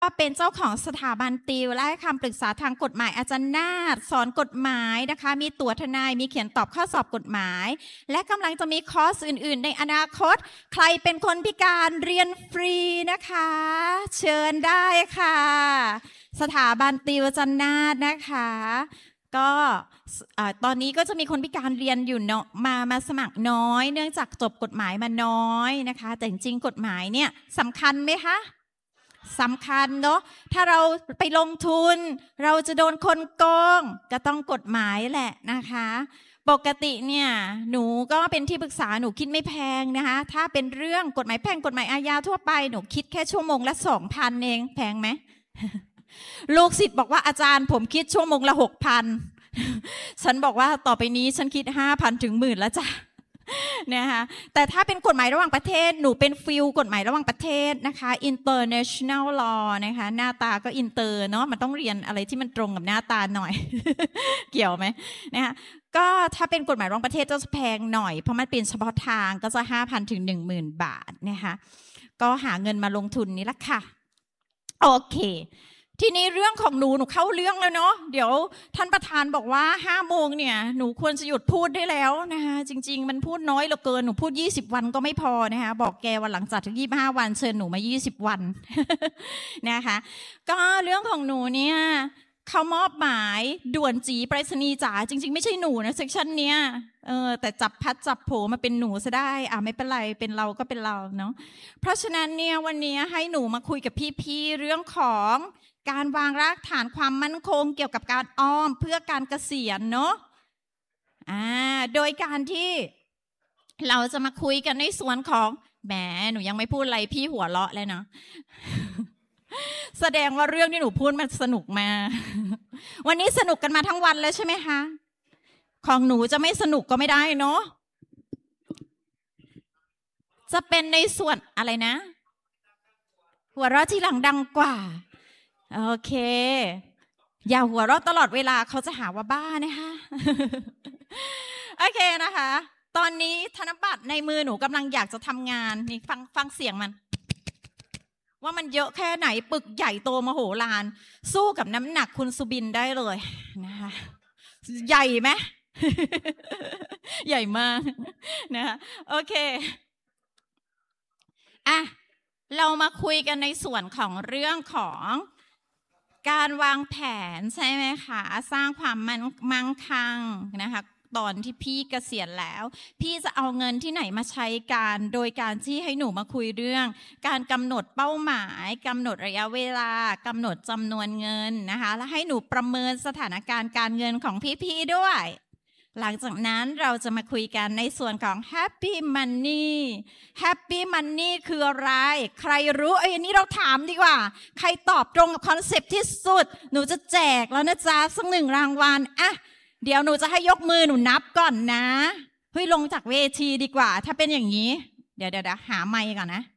ก็เป็นเจ้าของสถาบันติวและให้คำปรึกษาทางกฎหมายอาจารย์นาฏสอนกฎหมายนะคะมีตั๋วทนายมีเขียนตอบข้อสอบกฎหมายและกำลังจะมีคอร์สอื่นๆในอนาคตใครเป็นคนพิการเรียนฟรีนะคะเชิญได้ค่ะสถาบันติวอาจารย์นาฏนะคะก็ตอนนี้ก็จะมีคนพิการเรียนอยู่มาสมัครน้อยเนื่องจากจบกฎหมายมาน้อยนะคะแต่จริงๆกฎหมายเนี่ยสำคัญไหมคะสำคัญเนาะถ้าเราไปลงทุนเราจะโดนคนโกงก็ต้องกฎหมายแหละนะคะปกติเนี่ยหนูก็เป็นที่ปรึกษาหนูคิดไม่แพงนะคะถ้าเป็นเรื่องกฎหมายแพ่งกฎหมายอาญาทั่วไปหนูคิดแค่ชั่วโมงละ 2,000 เองแพงไหม ลูกศิษย์บอกว่าอาจารย์ผมคิดชั่วโมงละ 6,000 ฉันบอกว่าต่อไปนี้ฉันคิด 5,000 ถึง 10,000 แล้วจ้ะนะคะแต่ถ้าเป็นกฎหมายระหว่างประเทศหนูเป็นฟิลกฎหมายระหว่างประเทศนะคะ international law นะคะหน้าตาก็อินเตอร์เนาะมันต้องเรียนอะไรที่มันตรงกับหน้าตาหน่อย เกี่ยวไหมนะคะก็ถ้าเป็นกฎหมายระหว่างประเทศจะแพงหน่อยเพราะมันเป็นเฉพาะทางก็จะ 5,000 ถึง 10,000 บาทนะคะก็หาเงินมาลงทุนนี่แหละค่ะโอเคทีนี้เรื่องของหนูเข้าเรื่องแล้วเนาะเดี๋ยวท่านประธานบอกว่า5 โมงเนี่ยหนูควรจะหยุดพูดได้แล้วนะคะจริงๆมันพูดน้อยเหลือเกินหนูพูด20 วันก็ไม่พอนะคะบอกแกวันหลังจากถึง25 วันเชิญหนูมา20 วัน นะคะก็เรื่องของหนูเนี่ยเขามอบหมายด่วนจีไปรษณีย์จ๋าจริงๆไม่ใช่หนูนะเซกชันเนี้ยแต่จับพัดจับโผมาเป็นหนูซะได้ไม่เป็นไรเป็นเราก็เป็นเราเนาะเพราะฉะนั้นเนี่ยวันนี้ให้หนูมาคุยกับพี่ๆเรื่องของการวางรากฐานความมั่นคงเกี่ยวกับการออมเพื่อการเกษียณเนาะโดยการที่เราจะมาคุยกันในส่วนของแหมหนูยังไม่พูดอะไรพี่หัวเราะเลยเนาะ แสดงว่าเรื่องที่หนูพูดมันสนุกมา วันนี้สนุกกันมาทั้งวันแล้วใช่ไหมคะของหนูจะไม่สนุกก็ไม่ได้เนาะจะเป็นในส่วนอะไรนะหัวเราะที่หลังดังกว่าโอเคอย่าหัวเราะตลอดเวลาเขาจะหาว่าบ้านะคะ โอเคนะคะตอนนี้ธนบัตรในมือหนูกำลังอยากจะทำงานนี่ฟังเสียงมันว่ามันเยอะแค่ไหนปึกใหญ่โตมโหฬารสู้กับน้ำหนักคุณสุบินได้เลยนะคะใหญ่ไหม ใหญ่มากนะคะโอเคเรามาคุยกันในส่วนของเรื่องของการวางแผนใช่ไหมคะสร้างความมั่งคั่งนะคะตอนที่พี่เกษียณแล้วพี่จะเอาเงินที่ไหนมาใช้การโดยการที่ให้หนูมาคุยเรื่องการกำหนดเป้าหมายกำหนดระยะเวลากำหนดจำนวนเงินนะคะและให้หนูประเมินสถานการณ์การเงินของพี่ๆด้วยหลังจากนั้นเราจะมาคุยกันในส่วนของ Happy Money Happy Money คืออะไรใครรู้อันนี้เราถามดีกว่าใครตอบตรงกับคอนเซปต์ที่สุดหนูจะแจกแล้วนะจ๊ะสัก1 รางวัลเดี๋ยวหนูจะให้ยกมือหนูนับก่อนนะเฮ้ยลงจากเวทีดีกว่าถ้าเป็นอย่างนี้เดี๋ยวหาไมค์ก่อนนะ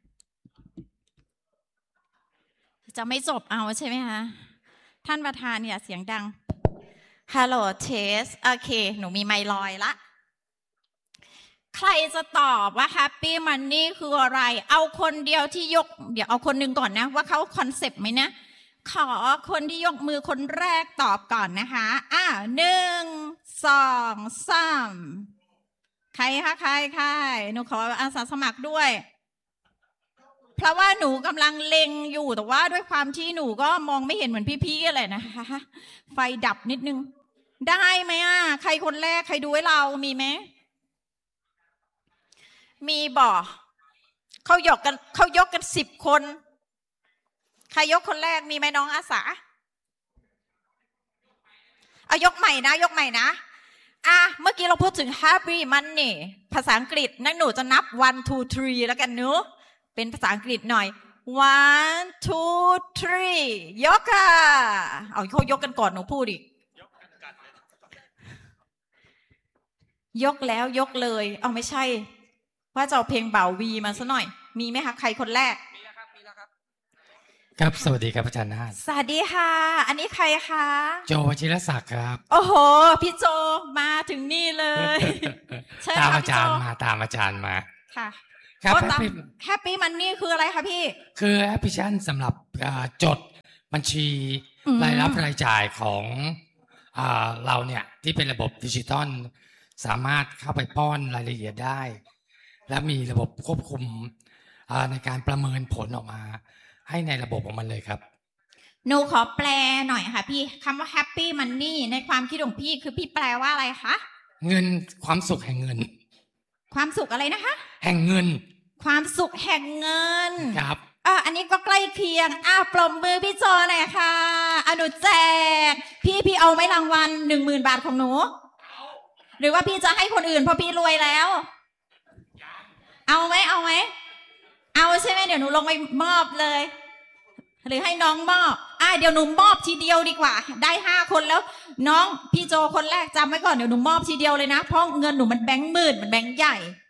จะไม่จบเอาใช่ไหมคะท่านประธานอย่าเสียงดังฮัลโหลเทสโอเคหนูมีไมค์ลอยละใครจะตอบว่า Happy Money คืออะไรเอาคนเดียวที่ยกเดี๋ยวเอาคนหนึ่งก่อนนะว่าเขาคอนเซปต์ไหมนะขอคนที่ยกมือคนแรกตอบก่อนนะคะ1 2 3ใครคะใครหนูขออาสาสมัครด้วยเพราะว่าหนูกำลังเล็งอยู่แต่ว่าด้วยความที่หนูก็มองไม่เห็นเหมือนพี่ๆอะไรนะคะไฟดับนิดนึงได้ไหมใครคนแรกใครดูให้เรามีไหมมีบ่เขายกกัน10 คนใครยกคนแรกมีไหมน้องอาสาเอายกใหม่นะเมื่อกี้เราพูดถึง Happy Money ภาษาอังกฤษนั่นหนูจะนับ1 2 3แล้วกันเนอะเป็นภาษาอังกฤษหน่อย1 2 3ยกค่ะเอาเขายกกันก่อนหนูพูดอีกยกแล้วยกเลยเอาไม่ใช่ว่าจะเอาเพลงเบาวีมาซะหน่อยมีไหมคะใครคนแรกมีแล้วครับครับสวัสดีครับอาจารย์นาฏสวัสดีค่ะอันนี้ใครคะโจวชิรศักดิ์ครับโอ้โหพี่โจมาถึงนี่เลยตามอาจารย์มาค่ะครับ Happy Money คืออะไรคะพี่คือแอปพลิเคชันสำหรับจดบัญชีรายรับรายจ่ายของเราเนี่ยที่เป็นระบบดิจิตอลสามารถเข้าไปป้อนรายละเอียดได้และมีระบบควบคุมในการประเมินผลออกมาให้ในระบบของมันเลยครับหนูขอแปลหน่อยค่ะพี่คำว่า Happy Money ในความคิดของพี่คือพี่แปลว่าอะไรคะเงินความสุขแห่งเงินความสุขอะไรนะคะแห่งเงินความสุขแห่งเงินครับอันนี้ก็ใกล้เคียงปรบมือพี่จอหน่อยค่ะหนูแจกพี่เอาไหมรางวัล 10,000 บาทของหนูหรือว่าพี่จะให้คนอื่นเพราะพี่รวยแล้วเอาไหมเอาใช่ไหมเดี๋ยวหนูลงไปมอบเลยหรือให้น้องมอบเดี๋ยวหนูมอบทีเดียวดีกว่าได้5 คนแล้วน้องพี่โจคนแรกจำไว้ก่อนเดี๋ยวหนูมอบทีเดียวเลยนะเพราะเงินหนูมันแบงค์หมื่นมันแบงค์ใหญ่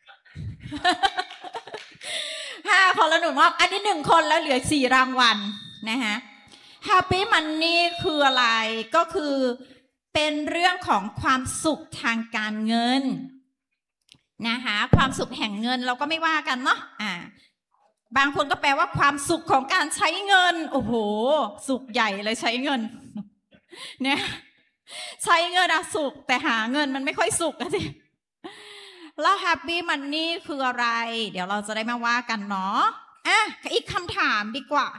5 คนแล้วหนูมอบอันนี้1 คนแล้วเหลือ4 รางวัลนะคะ Happy Money คืออะไรก็คือเป็นเรื่องของความสุขทางการเงินนะคะความสุขแห่งเงินเราก็ไม่ว่ากันเนาะบางคนก็แปลว่าความสุขของการใช้เงินโอ้โหสุขใหญ่เลยใช้เงินเนี่ยใช้เงินสุขแต่หาเงินมันไม่ค่อยสุขสิแล้ว Happy Money คืออะไรเดี๋ยวเราจะได้มาว่ากันเนาะอีกคำถามดีกว่า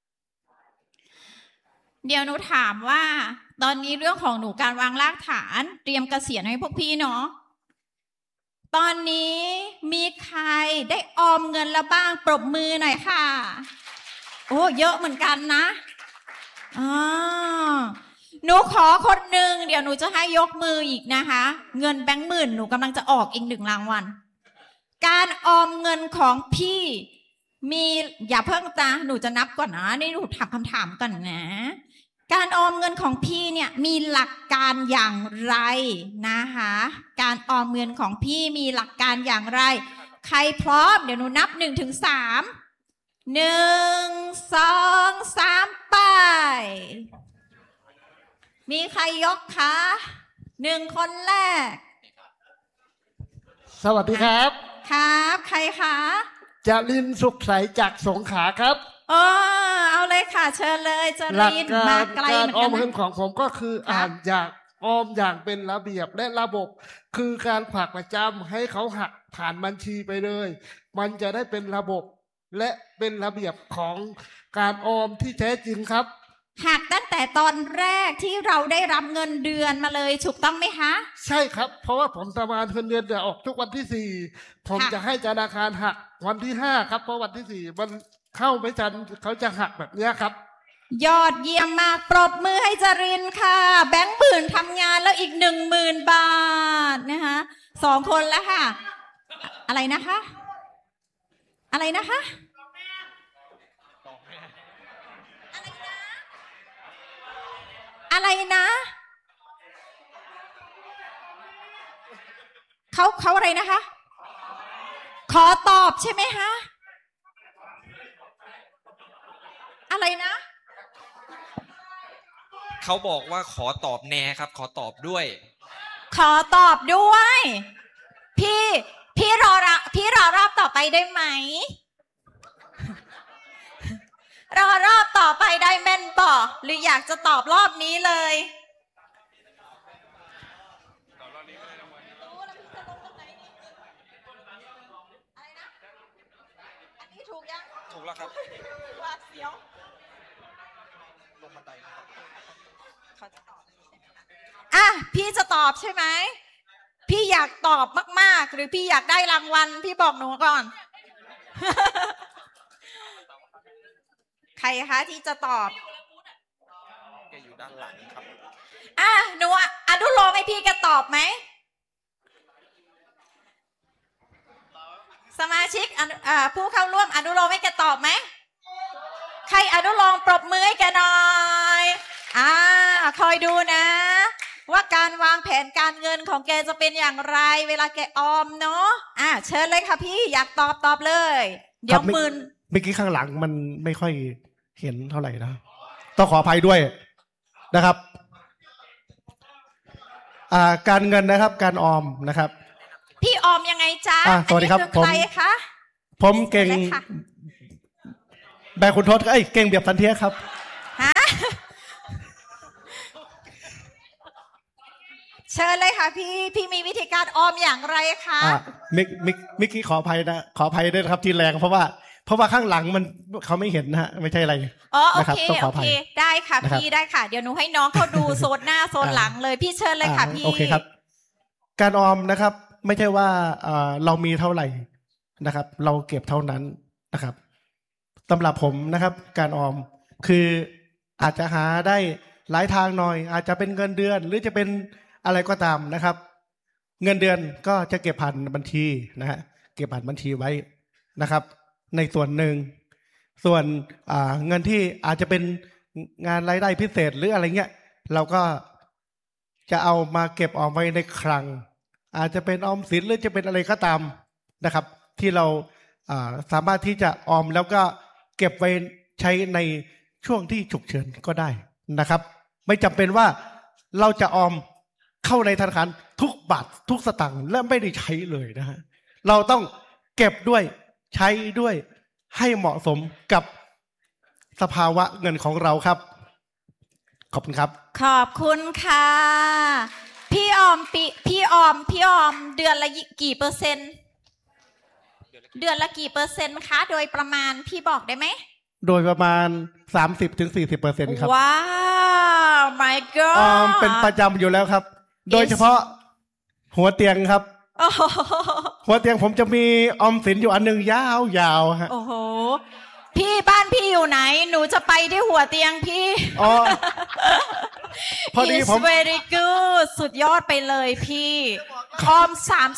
เดี๋ยวหนูถามว่าตอนนี้เรื่องของหนูการวางรากฐานเตรียมเกษียณให้พวกพี่เนาะตอนนี้มีใครได้ออมเงินแล้วบ้างปรบมือหน่อยค่ะโอ้เยอะเหมือนกันนะหนูขอคนหนึ่งเดี๋ยวหนูจะให้ยกมืออีกนะคะเงินแบงค์หมื่นหนูกำลังจะออกอีก1 รางวัลการออมเงินของพี่มีอย่าเพิ่งนะหนูจะนับก่อนนะนี่หนูถามคำถามก่อนนะการออมเงินของพี่เนี่ยมีหลักการอย่างไรนะคะการออมเงินของพี่มีหลักการอย่างไรใครพร้อมเดี๋ยวหนูนับ1 ถึง 3 1 2 3ไปมีใครยกคะ1 คนแรกสวัสดีครับครับใครคะจรินทร์สุขใสจากสงขลาครับเอาเลยค่ะเชิญเลยจรินทร์มาไกลเหมือนกันการออมเงินของผมก็คือออมอย่างเป็นระเบียบและระบบคือการฝากประจำให้เขาหักผ่านบัญชีไปเลยมันจะได้เป็นระบบและเป็นระเบียบของการออมที่แท้จริงครับหักตั้งแต่ตอนแรกที่เราได้รับเงินเดือนมาเลยถูกต้องไหมคะใช่ครับเพราะว่าผมทำงานเงินเดือนจะออกทุกวันที่4ผมจะให้ธนาคารหักวันที่5ครับเพราะวันที่4มันเข้าไม่ทันเขาจะหักแบบนี้ครับยอดเยี่ยมมากปรบมือให้จรินค่ะแบงค์หมื่นทำงานแล้วอีก10,000 บาทนะคะ2 คนแล้วค่ะอะไรนะคะอะไรนะคะอะไรนะเขาอะไรนะคะขอตอบใช่ไหมคะอะไรนะเขาบอกว่าขอตอบแน่ครับขอตอบด้วยขอตอบด้วยพี่รอรอบต่อไปได้ไหมรอรอบต่อไปได้แม่นบอกหรืออยากจะตอบรอบนี้เลยถูกยังถูกแล้วครับว่าเสียวลงบันไดเขาจะตอบพี่จะตอบใช่ไหมพี่อยากตอบมากๆหรือพี่อยากได้รางวัลพี่บอกหนูก่อน ใครคะที่จะตอบแกอยู่ด้านหลังครับหนูอนุโลมให้พี่แกตอบไหมสมาชิกผู้เข้าร่วมอนุโลมให้แกตอบไหมใครอนุโลมปรบมือให้แกหน่อยคอยดูนะว่าการวางแผนการเงินของแกจะเป็นอย่างไรเวลาแกออมเนาะเชิญเลยค่ะพี่อยากตอบเลยเดี๋ยวมือเมื่อกี้ข้างหลังมันไม่ค่อยเห็นเท่าไหร่นะต้องขออภัยด้วยนะครับการเงินนะครับการออมนะครับพี่ออมยังไงจ๊ะสวัสดีครับผมเก่งแบกคุณทศเก่งเบียบทันเทียครับเชิญเลยค่ะพี่มีวิธีการออมอย่างไรคะมิกกี้ขออภัยด้วยนะครับที่แรงเพราะว่าข้างหลังมันเขาไม่เห็นนะฮะไม่ใช่อะไรอ๋อโอเคโอเคได้ค่ะพี่ได้ค่ะเดี๋ยวหนูให้น้องเขาดูโซนหน้าโซนหลังเลยพี่เชิญเลยค่ะพี่โอเคครับการออมนะครับไม่ใช่ว่าเรามีเท่าไหร่นะครับเราเก็บเท่านั้นนะครับสำหรับผมนะครับการออมคืออาจจะหาได้หลายทางหน่อยอาจจะเป็นเงินเดือนหรือจะเป็นอะไรก็ตามนะครับเงินเดือนก็จะเก็บผ่านบัญชีนะฮะเก็บผ่านบัญชีไว้นะครับในส่วนหนึ่งส่วนเงินที่อาจจะเป็นงานรายได้พิเศษหรืออะไรเงี้ยเราก็จะเอามาเก็บออมไว้ในคลังอาจจะเป็นออมสินหรือจะเป็นอะไรก็ตามนะครับที่เราสามารถที่จะออมแล้วก็เก็บไว้ใช้ในช่วงที่ฉุกเฉินก็ได้นะครับไม่จำเป็นว่าเราจะออมเข้าในธนาคารทุกบาททุกสตางค์และไม่ได้ใช้เลยนะฮะเราต้องเก็บด้วยใช้ด้วยให้เหมาะสมกับสภาวะเงินของเราครับขอบคุณครับขอบคุณค่ะพี่ออมเดือนละกี่เปอร์เซ็นต์เดือนละกี่เปอร์เซ็นต์คะโดยประมาณพี่บอกได้ไหมโดยประมาณ 30-40% ครับว้าว my god ออมเป็นประจำอยู่แล้วครับโดยเฉพาะหัวเตียงครับหัวเตียงผมจะมีออมสินอยู่อันนึงยาวๆฮะโอ้โหพี่บ้านพี่อยู่ไหนหนูจะไปที่หัวเตียงพี่อ๋อพอดีผม very good สุดยอดไปเลยพี่ออม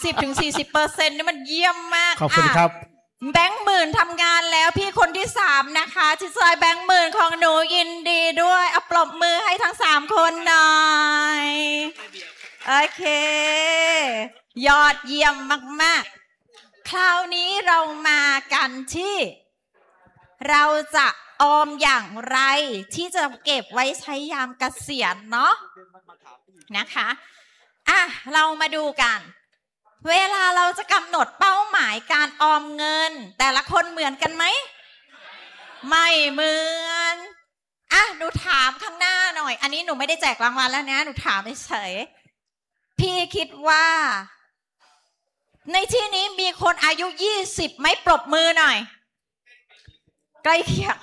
30-40% นี่มันเยี่ยมมากขอบคุณครับแบงค์หมื่นทำงานแล้วพี่คนที่3นะคะที่ซอยแบงค์หมื่นของหนูยินดีด้วยเอาปรบมือให้ทั้ง3คนหน่อยโอเคยอดเยี่ยมมากๆคราวนี้เรามากันที่เราจะออมอย่างไรที่จะเก็บไว้ใช้ยามเกษียณเนาะนะคะเรามาดูกันเวลาเราจะกำหนดเป้าหมายการออมเงินแต่ละคนเหมือนกันไหมไม่เหมือนหนูถามข้างหน้าหน่อยอันนี้หนูไม่ได้แจกรางวัลแล้วนะหนูถามเฉยพี่คิดว่าในที่นี้มีคนอายุ20ไหมปรบมือหน่อยใกล้เคียง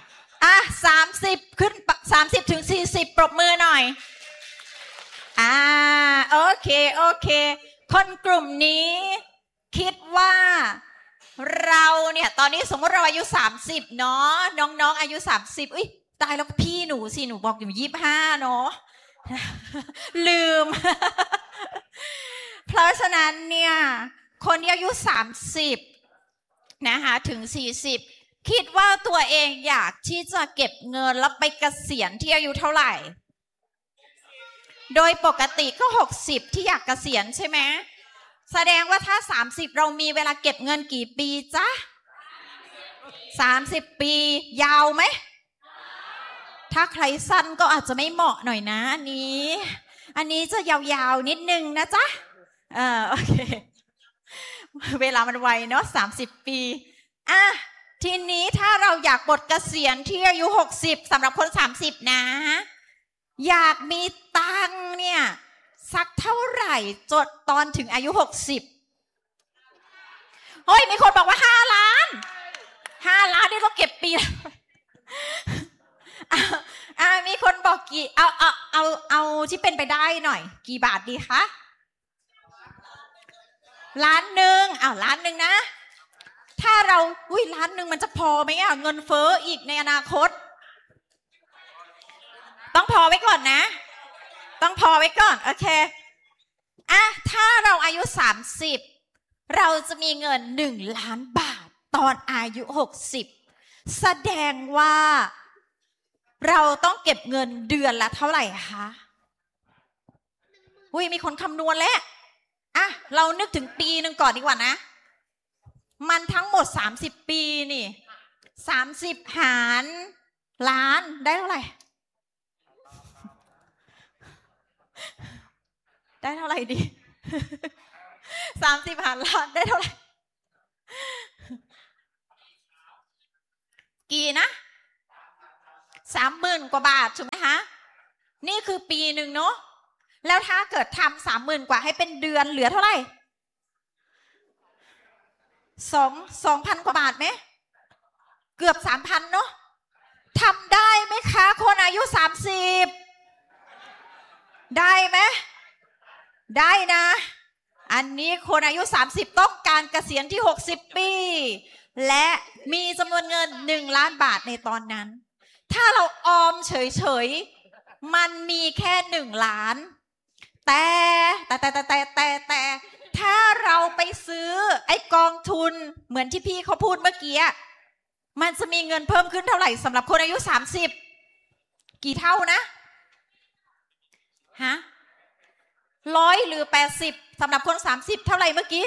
30ขึ้น30-40ปรบมือหน่อยโอเคคนกลุ่มนี้คิดว่าเราเนี่ยตอนนี้สมมติเราอายุ30เนาะน้องๆอายุ30อุ๊ยตายแล้วพี่หนูสิหนูบอกอยู่25เนาะลืม เพราะฉะนั้นเนี่ยคนที่อายุ30นะคะถึง40คิดว่าตัวเองอยากที่จะเก็บเงินแล้วไปเกษียณที่อายุเท่าไหร่โดยปกติก็60ที่อยากเกษียณใช่ไหมแสดงว่าถ้า30เรามีเวลาเก็บเงินกี่ปีจ๊ะ30ปียาวไหมถ้าใครสั้นก็อาจจะไม่เหมาะหน่อยนะอันนี้จะยาวๆนิดนึงนะจ๊ะโอเคเวลามันไวเนาะ30ปีทีนี้ถ้าเราอยากปลดเกษียณที่อายุ60สำหรับคน30นะอยากมีตังค์เนี่ยสักเท่าไหร่จดตอนถึงอายุ60เฮ้ยมีคนบอกว่า5 ล้านนี่ต้องเก็บปีมีคนบอกกี่เอาที่เป็นไปได้หน่อยกี่บาทดีคะ1 ล้าน1 ล้านนะ ถ้าเราล้านหนึ่งมันจะพอไหมอ่ะเงินเฟ้ออีกในอนาคตต้องพอไว้ก่อนนะต้องพอไว้ก่อนโอเคถ้าเราอายุ30เราจะมีเงิน1 ล้านบาทตอนอายุ60แสดงว่าเราต้องเก็บเงินเดือนละเท่าไหร่คะมีคนคำนวณแล้วเรานึกถึงปีนึงก่อนดีกว่านะมันทั้งหมด30ปีนี่30หารล้านได้เท่าไหร่ได้เท่าไหร่ดี30หารล้านได้เท่าไหร่กี่นะ 30,000 กว่าบาทถูกไหมคะนี่คือปีหนึ่งเนาะแล้วถ้าเกิดทำ30,000 กว่าให้เป็นเดือนเหลือเท่าไหร่2,000 กว่าบาทไหมเกือบ 3,000 เนาะทำได้ไหมคะคนอายุ30ได้ไหมได้นะอันนี้คนอายุ30ต้องการเกษียณที่60ปีและมีจำนวนเงิน1 ล้านบาทในตอนนั้นถ้าเราออมเฉยๆมันมีแค่1 ล้านแต่ถ้าเราไปซื้อไอ้กองทุนเหมือนที่พี่เขาพูดเมื่อกี้มันจะมีเงินเพิ่มขึ้นเท่าไหร่สำหรับคนอายุ30กี่เท่านะฮะ100หรือ80สำหรับคน30เท่าไหร่เมื่อกี้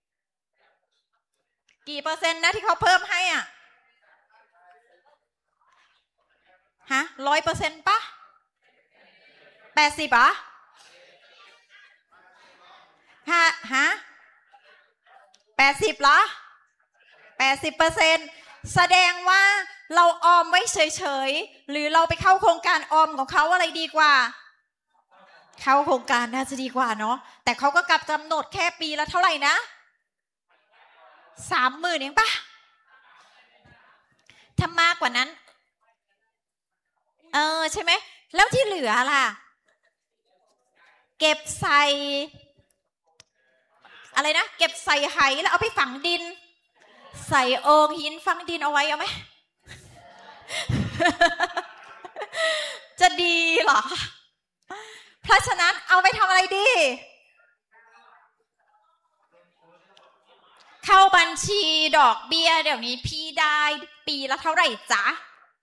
กี่เปอร์เซ็นต์นะที่เขาเพิ่มให้อ่ะฮะ100%ปะ80เหรอฮะ80เหรอ80%แสดงว่าเราออมไว้เฉยๆหรือเราไปเข้าโครงการออมของเขาอะไรดีกว่าเข้าโครงการน่าจะดีกว่าเนาะแต่เขาก็กำหนดแค่ปีละเท่าไหร่นะ30,000เองปะถ้ามากกว่านั้นใช่ไหมแล้วที่เหลือล่ะเก็บใส่อะไรนะเก็บใส่ไหแล้วเอาไปฝังดินใส่โอ่งหินฝังดินเอาไว้เอาไหม จะดีเหรอเพราะฉะนั้นเอาไปทำอะไรดีเข้าบัญชีดอกเบี้ยเดี๋ยวนี้พี่ได้ปีละเท่าไหร่จ๊ะ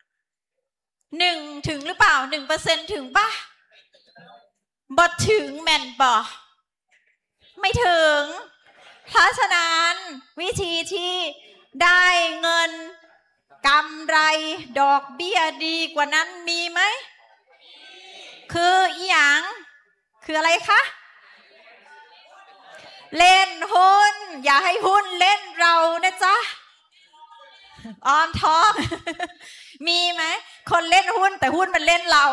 1ถึงหรือเปล่า 1% ถึงป่ะบ่ถึงแม่นบ่ไม่ถึงเพราะฉะนั้นวิธีที่ได้เงินกำไรดอกเบี้ยดีกว่านั้นมีไหมคืออีหยังคืออะไรคะเล่นหุ้นอย่าให้หุ้นเล่นเรานะจ๊ะออมทองมีไหมคนเล่นหุ้นแต่หุ้นมันเล่นเรา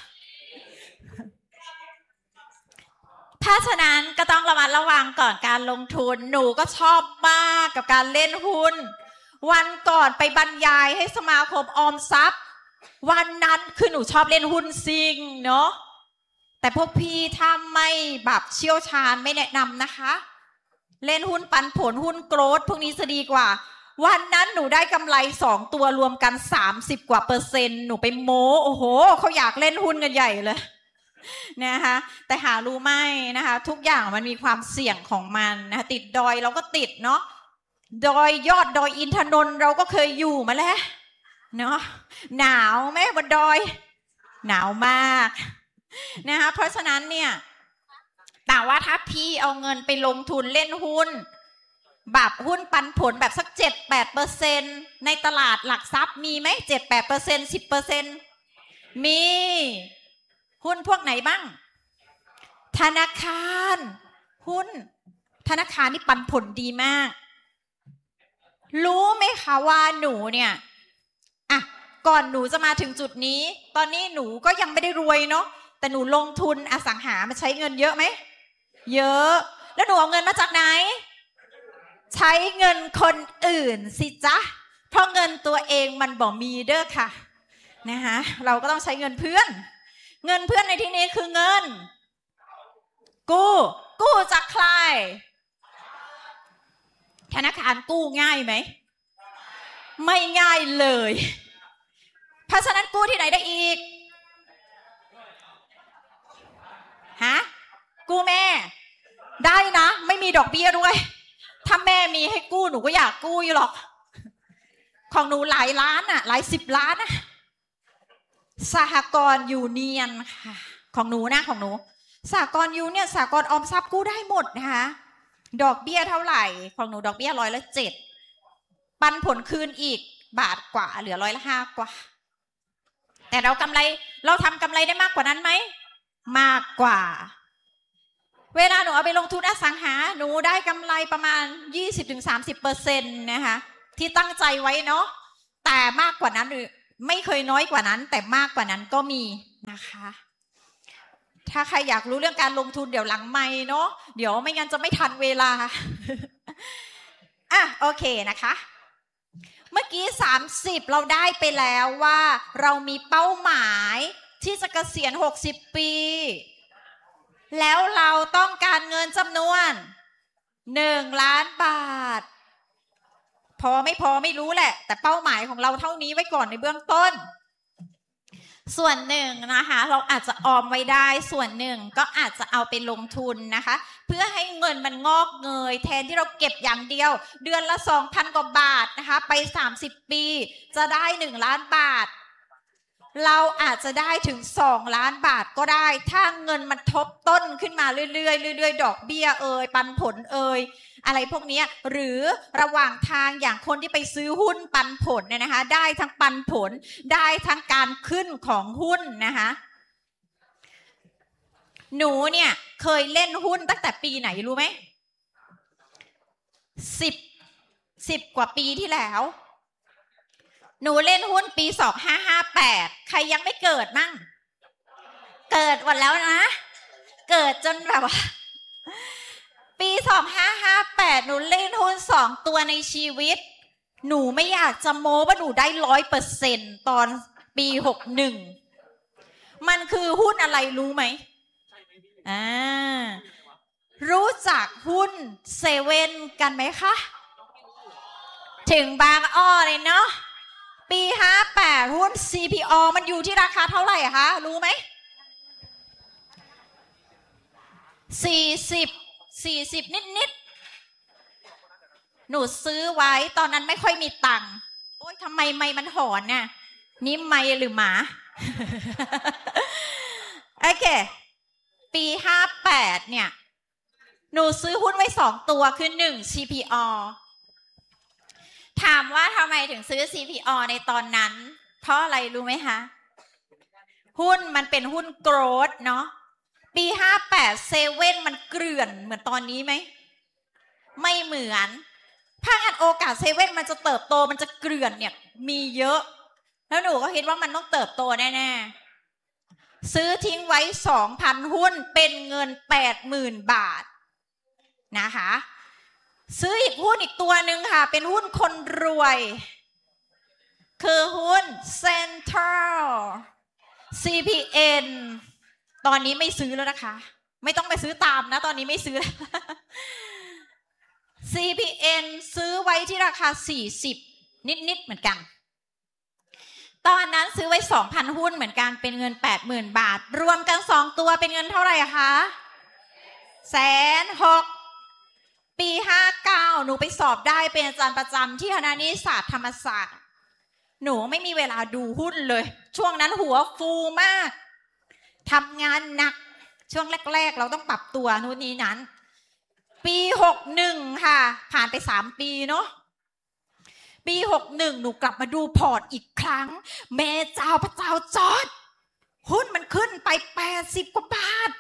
เพราะฉะนั้นก็ต้องระมัดระวังก่อนการลงทุนหนูก็ชอบมากกับการเล่นหุ้นวันก่อนไปบรรยายให้สมาคมออมทรัพย์วันนั้นคือหนูชอบเล่นหุ้นซิงเนาะแต่พวกพี่ถ้าไม่แบบเชี่ยวชาญไม่แนะนำนะคะเล่นหุ้นปันผลหุ้นโกรทพวกนี้จะดีกว่าวันนั้นหนูได้กำไร2ตัวรวมกัน30กว่า%หนูไปโม้โอ้โหเขาอยากเล่นหุ้นกันใหญ่เลยนะคะแต่หารู้ไหมนะคะทุกอย่างมันมีความเสี่ยงของมันนะคะติดดอยเราก็ติดเนาะดอยยอดดอยอินทนนท์เราก็เคยอยู่มาแล้วเนาะหนาวไหมบนดอยหนาวมากนะคะเพราะฉะนั้นเนี่ยแต่ว่าถ้าพี่เอาเงินไปลงทุนเล่นหุ้นแบบหุ้นปันผลแบบสัก 7-8% ในตลาดหลักทรัพย์มีไหม 7-8% 10% มีหุ้นพวกไหนบ้างธนาคารหุ้นธนาคารนี่ปันผลดีมากรู้ไหมคะว่าหนูเนี่ยก่อนหนูจะมาถึงจุดนี้ตอนนี้หนูก็ยังไม่ได้รวยเนาะแต่หนูลงทุนอสังหามาใช้เงินเยอะไหมเยอะแล้วหนูเอาเงินมาจากไหนใช้เงินคนอื่นสิจ๊ะเพราะเงินตัวเองมันบ่มีเด้อค่ะนะคะเราก็ต้องใช้เงินเพื่อนในที่นี้คือเงินกู้จากใครธนาคารกู้ง่ายไหมไม่ง่ายเลยเพราะฉะนั้นกู้ที่ไหนได้อีกฮะกู้แม่ได้นะไม่มีดอกเบี้ยด้วยถ้าแม่มีให้กู้หนูก็อยากกู้อยู่หรอกของหนูหลายล้านหลาย10 ล้านสหกรณ์ยูเนียนค่ะของหนูสหกรณ์ยูเนียนสหกรณ์ออมทรัพย์กู้ได้หมดนะคะดอกเบี้ยเท่าไหร่ของหนูดอกเบี้ย7%ปันผลคืนอีกบาทกว่าเหลือ5%กว่าแต่เราทำกำไรได้มากกว่านั้นไหมมากกว่าเวลาหนูเอาไปลงทุนอสังหาหนูได้กำไรประมาณ 20-30% นะคะที่ตั้งใจไว้เนาะแต่มากกว่านั้นไม่เคยน้อยกว่านั้นแต่มากกว่านั้นก็มีนะคะถ้าใครอยากรู้เรื่องการลงทุนเดี๋ยวหลังไมค์เนาะเดี๋ยวไม่งั้นจะไม่ทันเวลาโอเคนะคะเมื่อกี้30เราได้ไปแล้วว่าเรามีเป้าหมายที่จะเกษียณ60ปีแล้วเราต้องการเงินจำนวน1 ล้านบาทพอไม่รู้แหละแต่เป้าหมายของเราเท่านี้ไว้ก่อนในเบื้องต้นส่วนหนึ่งนะคะเราอาจจะออมไว้ได้ส่วนหนึ่งก็อาจจะเอาไปลงทุนนะคะเพื่อให้เงินมันงอกเงยแทนที่เราเก็บอย่างเดียวเดือนละ 2,000 กว่าบาทนะคะไป30ปีจะได้1 ล้านบาทเราอาจจะได้ถึง2 ล้านบาทก็ได้ถ้าเงินมันทบต้นขึ้นมาเรื่อยๆดอกเบี้ยปันผลอะไรพวกนี้หรือระหว่างทางอย่างคนที่ไปซื้อหุ้นปันผลเนี่ยนะคะได้ทั้งปันผลได้ทั้งการขึ้นของหุ้นนะคะหนูเนี่ยเคยเล่นหุ้นตั้งแต่ปีไหนรู้ไหม10 กว่าปีที่แล้วหนูเล่นหุ้นปี2558ใครยังไม่เกิดมั่งเกิดหมดแล้วนะเกิดจนแบบว่าปี2558หนูเล่นหุ้น2ตัวในชีวิตหนูไม่อยากจะโม้ว่าหนูได้ 100% ตอนปี61มันคือหุ้นอะไรรู้ไหมรู้จักหุ้นเซเว่นกันไหมคะถึงบางอ้อเลยเนาะปี58หุ้น CPO มันอยู่ที่ราคาเท่าไหร่คะรู้ไหม40นิดหนูซื้อไว้ตอนนั้นไม่ค่อยมีตังค์โอ๊ยทำไมไมค์มันหอนน่ะนี่ไมค์หรือหมา โอเคปี58เนี่ยหนูซื้อหุ้นไว้2ตัวคือ1 CPO ถามว่าทำไมถึงซื้อ CPO ในตอนนั้นเพราะอะไรรู้ไหมคะหุ้นมันเป็นหุ้นโกรทเนาะปี58เซเว่นมันเกลื่อนเหมือนตอนนี้ไหมไม่เหมือนถ้างั้นโอกาสเซเว่นมันจะเติบโตมันจะเกลื่อนเนี่ยมีเยอะแล้วหนูก็คิดว่ามันต้องเติบโตแน่ๆซื้อทิ้งไว้ 2,000 หุ้นเป็นเงิน 80,000 บาทนะคะซื้ออีกหุ้นอีกตัวหนึ่งค่ะเป็นหุ้นคนรวยคือหุ้น Central CPN ตอนนี้ไม่ซื้อแล้วนะคะไม่ต้องไปซื้อตามนะตอนนี้ไม่ซื้อ CPN ซื้อไว้ที่ราคา40นิดเหมือนกันตอนนั้นซื้อไว้ 2,000 หุ้นเหมือนกันเป็นเงิน 80,000 บาทรวมกัน2ตัวเป็นเงินเท่าไหร่คะ160,000ปี59หนูไปสอบได้เป็นอาจารย์ประจำที่คณะนิติศาสตร์ธรรมศาสตร์หนูไม่มีเวลาดูหุ้นเลยช่วงนั้นหัวฟูมากทำงานหนักช่วงแรกๆเราต้องปรับตัวนู่นนี่นั้นปี61ค่ะผ่านไป3ปีเนาะปี61หนูกลับมาดูพอร์ตอีกครั้งแม่เจ้าพระเจ้าจอร์จหุ้นมันขึ้นไป80 กว่าบาท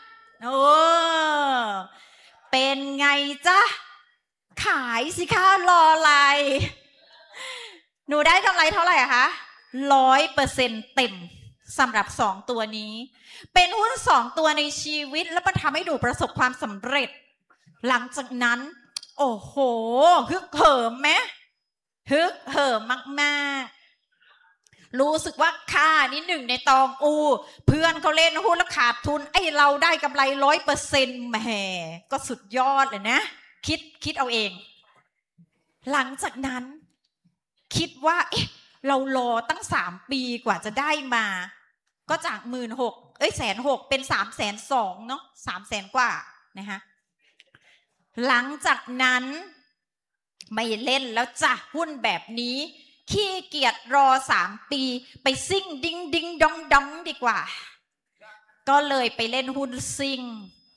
เป็นไงจ๊ะขายสิคะรออะไรหนูได้กำไรเท่าไหร่คะ 100% เต็มสำหรับ2ตัวนี้เป็นหุ้น2ตัวในชีวิตแล้วมันทำให้หนูประสบความสำเร็จหลังจากนั้นโอ้โหฮึกเหิมไหมฮึกเหิมมากๆรู้สึกว่าค่านี้1ในตองอูเพื่อนเขาเล่นหุ้นแล้วขาดทุนไอ้เราได้กำไร 100% แหมก็สุดยอดเลยนะคิดเอาเองหลังจากนั้นคิดว่าเรารอตั้ง3ปีกว่าจะได้มาก็จาก 16,000 เป็น 320,000 เนาะ 300,000 กว่านะคะหลังจากนั้นไม่เล่นแล้วจ้ะหุ้นแบบนี้ขี้เกียจรอ3ปีไปซิ่งดิ้งดองดีกว่าก็เลยไปเล่นหุ้นซิ่ง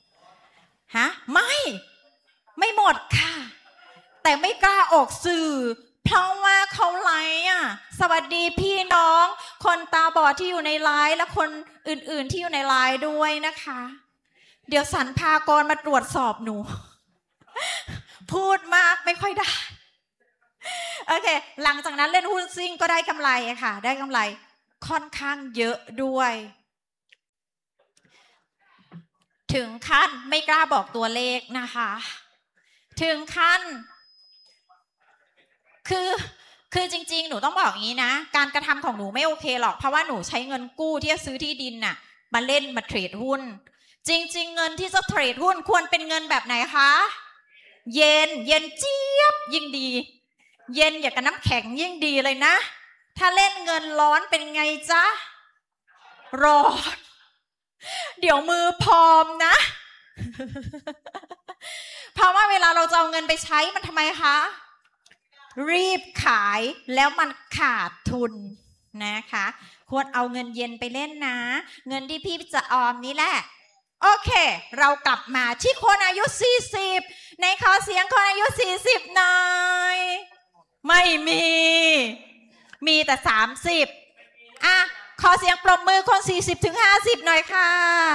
ไม่หมดค่ะแต่ไม่กล้าออกสื่อเพราะว่าเขาไลฟ์สวัสดีพี่น้องคนตาบอดที่อยู่ในไลฟ์และคนอื่นๆที่อยู่ในไลฟ์ด้วยนะคะเดี๋ยวสรรพากรมาตรวจสอบหนูพูดมากไม่ค่อยได้โอเคหลังจากนั้นเล่นหุ้นซิ่งก็ได้กำไรค่ะได้กำไรค่อนข้างเยอะด้วยถึงขั้นไม่กล้าบอกตัวเลขนะคะถึงขั้นคือจริงๆหนูต้องบอกอย่างนี้นะการกระทำของหนูไม่โอเคหรอกเพราะว่าหนูใช้เงินกู้ที่จะซื้อที่ดินน่ะมาเล่นมาเทรดหุ้นจริงๆเงินที่จะเทรดหุ้นควรเป็นเงินแบบไหนคะเย็นเจี๊ยบยิ่งดีเย็นอย่างกับน้ำแข็งยิ่งดีเลยนะถ้าเล่นเงินร้อนเป็นไงจ๊ะร้อนเดี๋ยวมือพองนะเพราะว่าเวลาเราจะเอาเงินไปใช้มันทำไมคะรีบขายแล้วมันขาดทุนนะคะควรเอาเงินเย็นไปเล่นนะเงินที่พี่จะออมนี่แหละโอเคเรากลับมาที่คนอายุ40ในขอเสียงคนอายุ40หน่อยไม่มีแต่30อ่ะขอเสียงปรบมือคน40ถึง50หน่อยค่ะ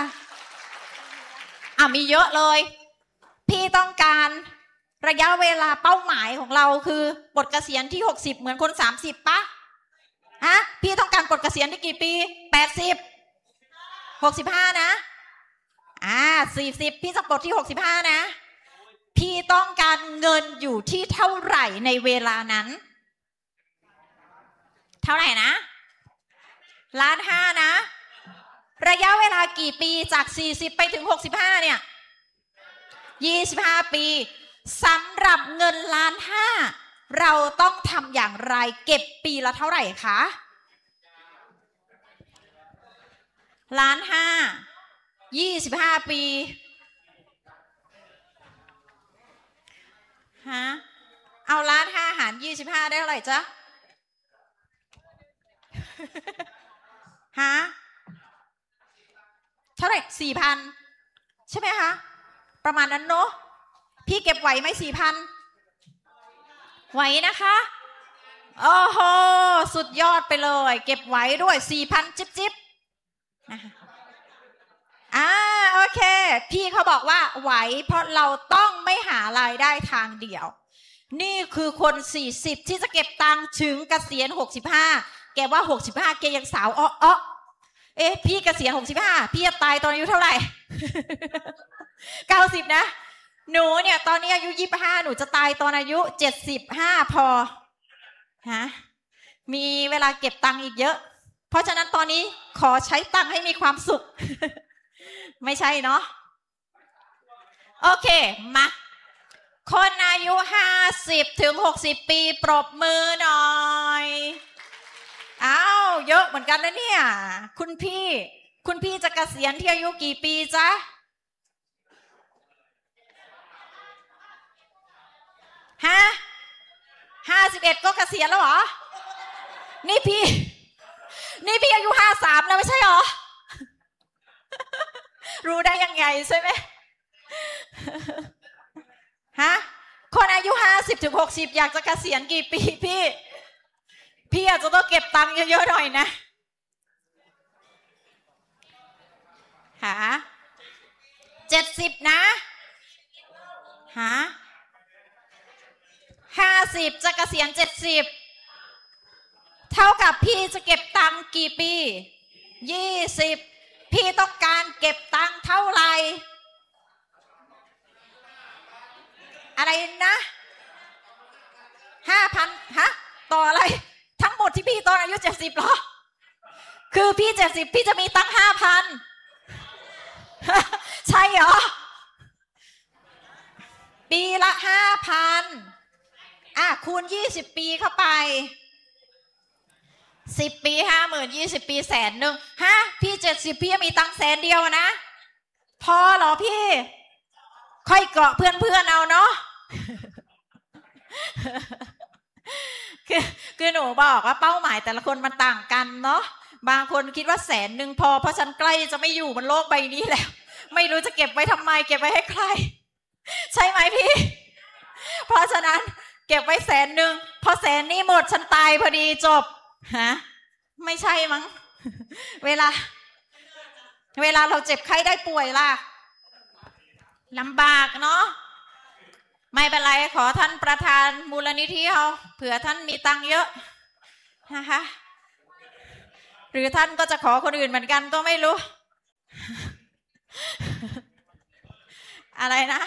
มีเยอะเลยพี่ต้องการระยะเวลาเป้าหมายของเราคือปลดเกษียณที่60เหมือนคน30ปะฮะพี่ต้องการปลดเกษียณที่กี่ปี80 65นะ40พี่จะปลดที่65นะพี่ต้องการเงินอยู่ที่เท่าไหร่ในเวลานั้นเท่าไหร่นะ1.5 ล้านนะระยะเวลากี่ปีจาก40ไปถึง65เนี่ย25ปีสำหรับเงิน1.5 ล้านเราต้องทำอย่างไรเก็บปีละเท่าไหร่คะ1.5 ล้าน25ปีฮะเอา1.5 ล้านหาร25ได้เท่าไหร่จ๊ะฮะเท่าไหร่ 4,000 ใช่ไหมคะประมาณนั้นเนอะพี่เก็บไหวไหม 4,000 ไหวนะคะโอ้โหสุดยอดไปเลยเก็บไหวด้วย 4,000 จิ๊บนะคะโอเคพี่เขาบอกว่าไหวเพราะเราต้องไม่หารายได้ทางเดียวนี่คือคน40ที่จะเก็บตังค์ถึงเกษียณ65แกว่า65แกยังสาวพี่เกษียณ65พี่จะตายตอนอายุเท่าไหร่90นะหนูเนี่ยตอนนี้อายุ25หนูจะตายตอนอายุ75พอฮะมีเวลาเก็บตังค์อีกเยอะเพราะฉะนั้นตอนนี้ขอใช้ตังค์ให้มีความสุขไม่ใช่เนาะโอเคมาคนอายุ50ถึง60ปีปรบมือหน่อยเยอะเหมือนกันนะเนี่ยคุณพี่จะเกษียณที่อายุกี่ปีจ๊ะ51ก็เกษียณแล้วเหรอนี่พี่อายุ53แล้วไม่ใช่เหรอรู้ได้ยังไงใช่ไหมคนอายุ50ถึง60อยากจะเกษียณกี่ปีพี่อาจจะต้องเก็บตังค์เยอะๆหน่อยนะ70นะ50จะเกษียณ70เท่ากับพี่จะเก็บตังค์กี่ปี20พี่ต้องการเก็บตังค์เท่าไหร่อะไรนะ 5,000ต่ออะไรทั้งหมดที่พี่ตอนอายุ70เหรอคือพี่70พี่จะมีตังค์ 5,000 ใช่เหรอปีละ 5,000 คูณ20ปีเข้าไป10ปี50,000 20ปี100,000พี่70พี่มีตังค์100,000นะพอเหรอพี่ค่อยเกาะเพื่อนเอาเนาะคือหนูบอกว่าเป้าหมายแต่ละคนมันต่างกันเนาะบางคนคิดว่า100,000พอเพราะฉันใกล้จะไม่อยู่บนโลกใบนี้แล้วไม่รู้จะเก็บไว้ทำไมเก็บไว้ให้ใครใช่ไหมพี่เพราะฉะนั้นเก็บไว้100,000พอ100,000นี้หมดฉันตายพอดีจบไม่ใช่มั้งเวลาเราเจ็บไข้ได้ป่วยล่ะลำบากเนาะไม่เป็นไรขอท่านประธานมูลนิธิเขาเผื่อท่านมีตังค์เยอะนะคะหรือท่านก็จะขอคนอื่นเหมือนกันก็ไม่รู้ อะไรนะ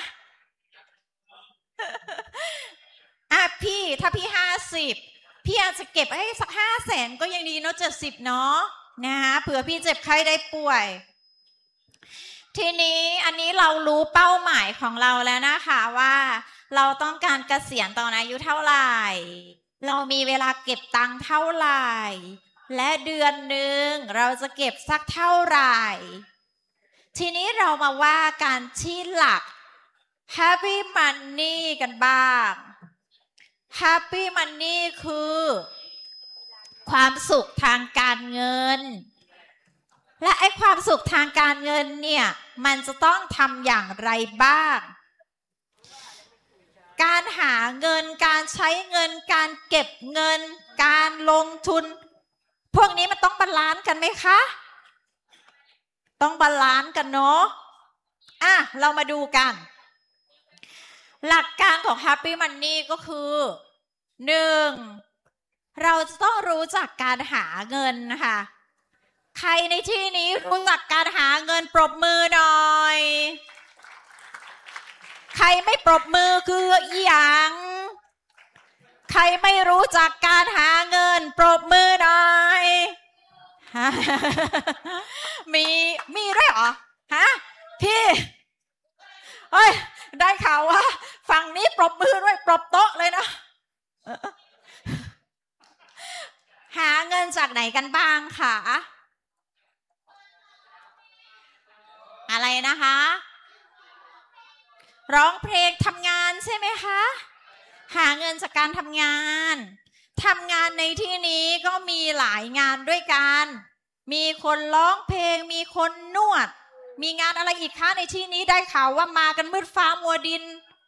พี่ถ้าพี่50พี่อาจจะเก็บให้สัก500,000ก็ยังดีเนาะ70เนาะนะคะเผื่อพี่เจ็บไข้ได้ป่วยทีนี้อันนี้เรารู้เป้าหมายของเราแล้วนะคะว่าเราต้องการเกษียณตอนอายุเท่าไหร่เรามีเวลาเก็บตังค์เท่าไหร่และเดือนหนึ่งเราจะเก็บสักเท่าไหร่ทีนี้เรามาว่าการที่หลัก Happy Money กันบ้าง Happy Money คือความสุขทางการเงินและไอ้ความสุขทางการเงินเนี่ยมันจะต้องทำอย่างไรบ้างการหาเงินการใช้เงินการเก็บเงินการลงทุนพวกนี้มันต้องบาลานซ์กันไหมคะต้องบาลานซ์กันเนาะเรามาดูกันหลักการของ Happy Money ก็คือ1เราจะต้องรู้จักการหาเงินนะคะใครในที่นี้รู้จักการหาเงินปรบมือหน่อยใครไม่ปรบมือคืออีหยังใครไม่รู้จักการหาเงินปรบมือหน่อยมีด้วยเหรอพี่เฮ้ยได้ข่าวว่าฝั่งนี้ปรบมือด้วยปรบโต๊ะเลยนะหาเงินจากไหนกันบ้างคะอะไรนะคะร้องเพลงทำงานใช่ไหมคะหาเงินจากการทำงานในที่นี้ก็มีหลายงานด้วยกันมีคนร้องเพลงมีคนนวดมีงานอะไรอีกคะในที่นี้ได้ข่าวว่ามากันมืดฟ้ามัวดิน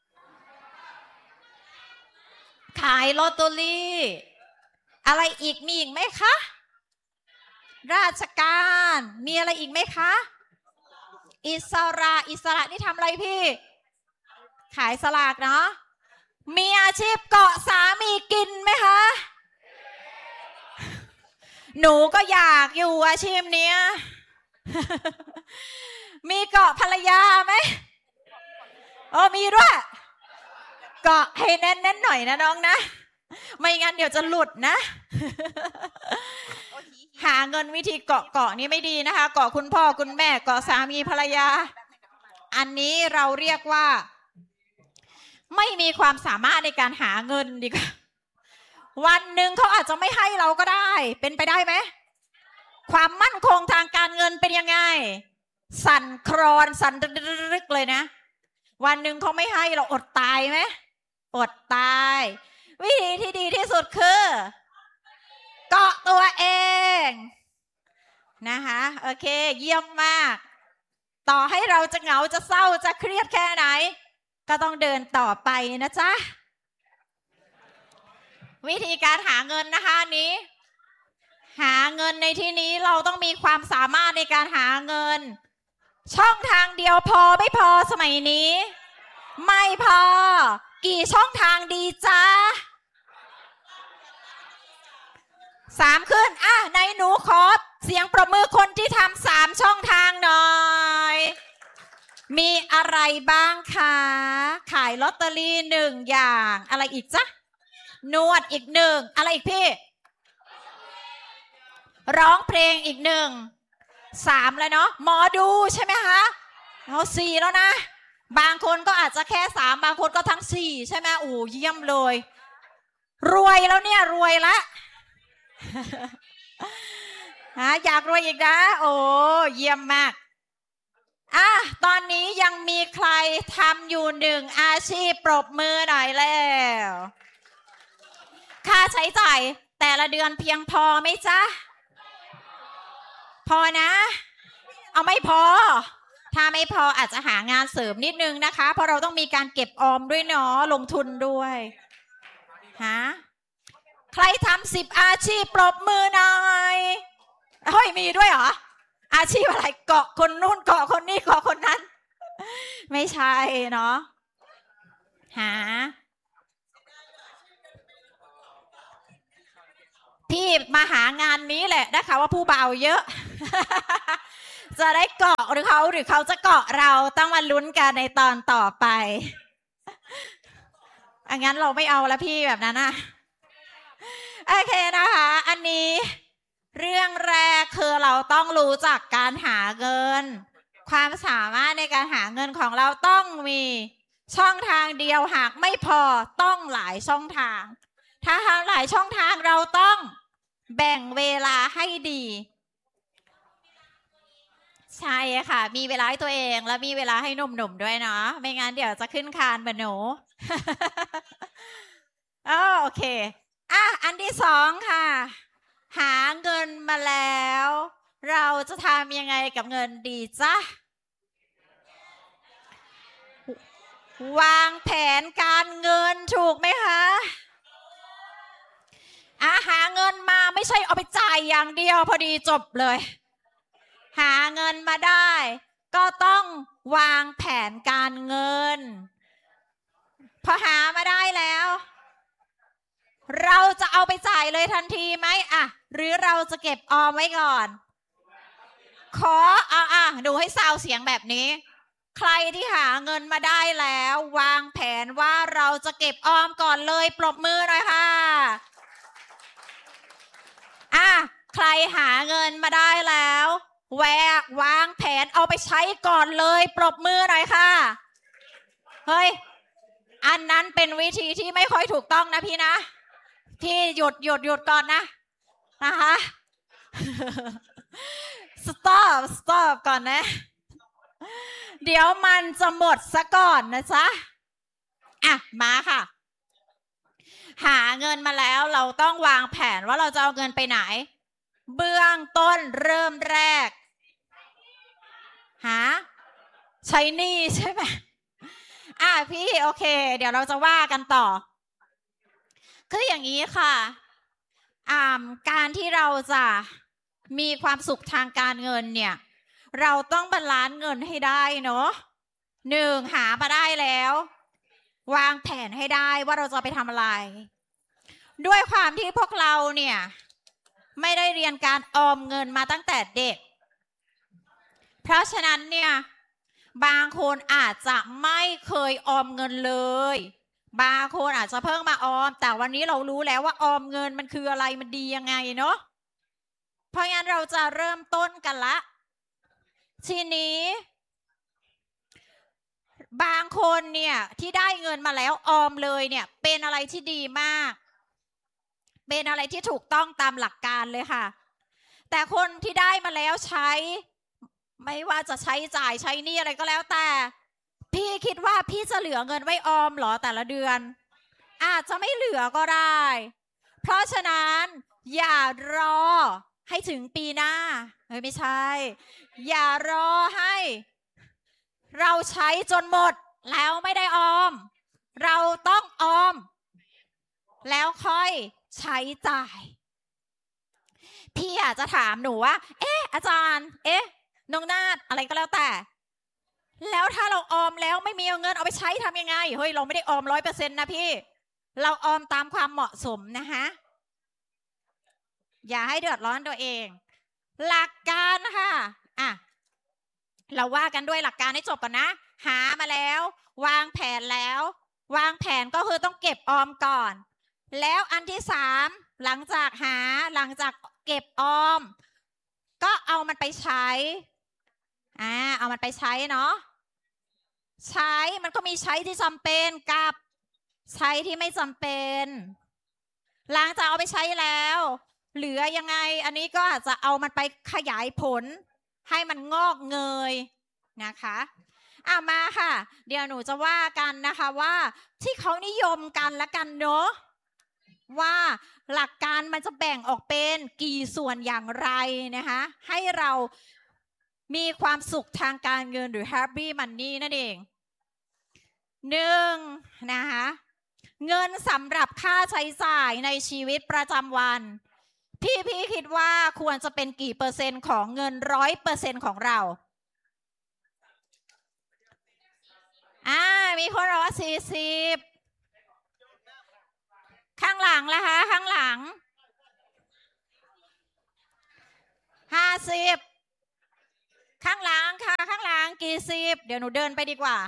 ขายลอตเตอรี่อะไรอีกมีอีกไหมคะราชการมีอะไรอีกไหมคะอิสระนี่ทำอะไรพี่ขายสลากเนาะมีอาชีพเกาะสามีกินไหมคะหนูก็อยากอยู่อาชีพเนี้ยมีเกาะภรรยาไหมมีด้วยเกาะให้แน่นๆหน่อยนะน้องนะไม่งั้นเดี๋ยวจะหลุดนะหาเงินวิธีเกาะนี่ไม่ดีนะคะเกาะคุณพ่อคุณแม่เกาะสามีภรรยาอันนี้เราเรียกว่าไม่มีความสามารถในการหาเงินดีกว่าวันหนึ่งเขาอาจจะไม่ให้เราก็ได้เป็นไปได้ไหมความมั่นคงทางการเงินเป็นยังไงสั่นคลอนสั่นรึกเลยนะวันหนึ่งเขาไม่ให้เราอดตายไหมอดตายวิธีที่ดีที่สุดคือเกาะตัวเองนะคะโอเคเยี่ยมมากต่อให้เราจะเหงาจะเศร้าจะเครียดแค่ไหนก็ต้องเดินต่อไปนะจ๊ะวิธีการหาเงินนะคะนี้หาเงินในที่นี้เราต้องมีความสามารถในการหาเงินช่องทางเดียวพอไม่พอสมัยนี้ไม่พอกี่ช่องทางดีจ๊ะ3ขึ้นในหนูขอเสียงปรบมือคนที่ทำ3ช่องทางหน่อยมีอะไรบ้างคะขายลอตเตอรี่1อย่างอะไรอีกจ๊ะนวดอีก1อะไรอีกพี่ร้องเพลงอีก3แล้วเนาะหมอดูใช่ไหมคะเอา4แล้วนะบางคนก็อาจจะแค่3บางคนก็ทั้ง4ใช่ไหมโอ้เยี่ยมเลยรวยแล้วเนี่ยรวยละอยากรวยอีกนะโอ้เยี่ยมมากตอนนี้ยังมีใครทำอยู่1อาชีพปรบมือหน่อยแล้วค่าใช้จ่ายแต่ละเดือนเพียงพอไหมจ๊ะพอนะเอาไม่พอถ้าไม่พออาจจะหางานเสริมนิดนึงนะคะเพราะเราต้องมีการเก็บออมด้วยเนาะลงทุนด้วยใครทำ10อาชีพปรบมือหน่อยเฮ้ยมีด้วยเหรออาชีพอะไรเกาะคนนู่นเกาะคนนี้เกาะคนนั้นไม่ใช่เนาะหาพี่มาหางานนี้แหละได้ข่าวว่าผู้เบาเยอะ จะได้เกาะหรือเขาจะเกาะเราต้องมาลุ้นกันในตอนต่อไปงั้นเราไม่เอาแล้วพี่แบบนั้นนะโอเคนะคะอันนี้เรื่องแรกคือเราต้องรู้จักการหาเงินความสามารถในการหาเงินของเราต้องมีช่องทางเดียวหากไม่พอต้องหลายช่องทางถ้าทำหลายช่องทางเราต้องแบ่งเวลาให้ดีใช่ค่ะมีเวลาให้ตัวเองและมีเวลาให้หนุ่มๆด้วยเนาะไม่งั้นเดี๋ยวจะขึ้นคานเหมือนหนู โอเคอันที่สองค่ะหาเงินมาแล้วเราจะทำยังไงกับเงินดีจ๊ะวางแผนการเงินถูกไหมคะหาเงินมาไม่ใช่เอาไปจ่ายอย่างเดียวพอดีจบเลยหาเงินมาได้ก็ต้องวางแผนการเงินพอหามาได้แล้วเราจะเอาไปจ่ายเลยทันทีไหมหรือเราจะเก็บออมไว้ก่อนขอดูให้ซาวเสียงแบบนี้ใครที่หาเงินมาได้แล้ววางแผนว่าเราจะเก็บออมก่อนเลยปรบมือหน่อยค่ะใครหาเงินมาได้แล้ววางแผนเอาไปใช้ก่อนเลยปรบมือหน่อยค่ะเฮ้ยอันนั้นเป็นวิธีที่ไม่ค่อยถูกต้องนะพี่นะพี่หยุดก่อนนะคะ stop ก่อนนะเดี๋ยวมันจะหมดซะก่อนนะจ๊ะมาค่ะหาเงินมาแล้วเราต้องวางแผนว่าเราจะเอาเงินไปไหนเบื้องต้นเริ่มแรกใช้หนี้ใช่ไหมพี่โอเคเดี๋ยวเราจะว่ากันต่อคืออย่างนี้ค่ะการที่เราจะมีความสุขทางการเงินเนี่ยเราต้องบาลานซ์เงินให้ได้เนาะ1หามาได้แล้ววางแผนให้ได้ว่าเราจะไปทำอะไรด้วยความที่พวกเราเนี่ยไม่ได้เรียนการออมเงินมาตั้งแต่เด็กเพราะฉะนั้นเนี่ยบางคนอาจจะไม่เคยออมเงินเลยบางคนอาจจะเพิ่งมาออมแต่วันนี้เรารู้แล้วว่าออมเงินมันคืออะไรมันดียังไงเนาะเพราะงั้นเราจะเริ่มต้นกันละทีนี้บางคนเนี่ยที่ได้เงินมาแล้วออมเลยเนี่ยเป็นอะไรที่ดีมากเป็นอะไรที่ถูกต้องตามหลักการเลยค่ะแต่คนที่ได้มาแล้วใช้ไม่ว่าจะใช้จ่ายใช้หนี้อะไรก็แล้วแต่พี่คิดว่าพี่จะเหลือเงินไว้ออมหรอแต่ละเดือนอาจจะไม่เหลือก็ได้เพราะฉะนั้นอย่ารอให้ถึงปีหน้าไม่ใช่อย่ารอให้เราใช้จนหมดแล้วไม่ได้ออมเราต้องออมแล้วค่อยใช้จ่ายพี่อาจจะถามหนูว่าอาจารย์น้องนาฏอะไรก็แล้วแต่แล้วถ้าเราออมแล้วไม่มีเงินเอาไปใช้ทำยังไงเฮ้ยเราไม่ได้ออม 100% นะพี่เราออมตามความเหมาะสมนะคะอย่าให้เดือดร้อนตัวเองหลักการค่ะเราว่ากันด้วยหลักการให้จบก่อนนะหามาแล้ววางแผนแล้ววางแผนก็คือต้องเก็บออมก่อนแล้วอันที่3หลังจากเก็บออมก็เอามันไปใช้เอามันไปใช้เนาะใช้มันก็มีใช้ที่จำเป็นกับใช้ที่ไม่จำเป็นหลังจากเอาไปใช้แล้วเหลือยังไงอันนี้ก็อาจจะเอามันไปขยายผลให้มันงอกเงยนะคะมาค่ะเดี๋ยวหนูจะว่ากันนะคะว่าที่เขานิยมกันละกันเนาะว่าหลักการมันจะแบ่งออกเป็นกี่ส่วนอย่างไรนะคะให้เรามีความสุขทางการเงินหรือ happy money นั่นเอง1นะคะเงินสำหรับค่าใช้จ่ายในชีวิตประจำวันพี่คิดว่าควรจะเป็นกี่เปอร์เซ็นต์ของเงิน 100% ของเรามีคนบอกว่า40ข้างหลังล่ะคะข้างหลัง50ข้างหลังค่ะข้างหลังกี่สิบเดี๋ยวหนูเดินไปดีกว่า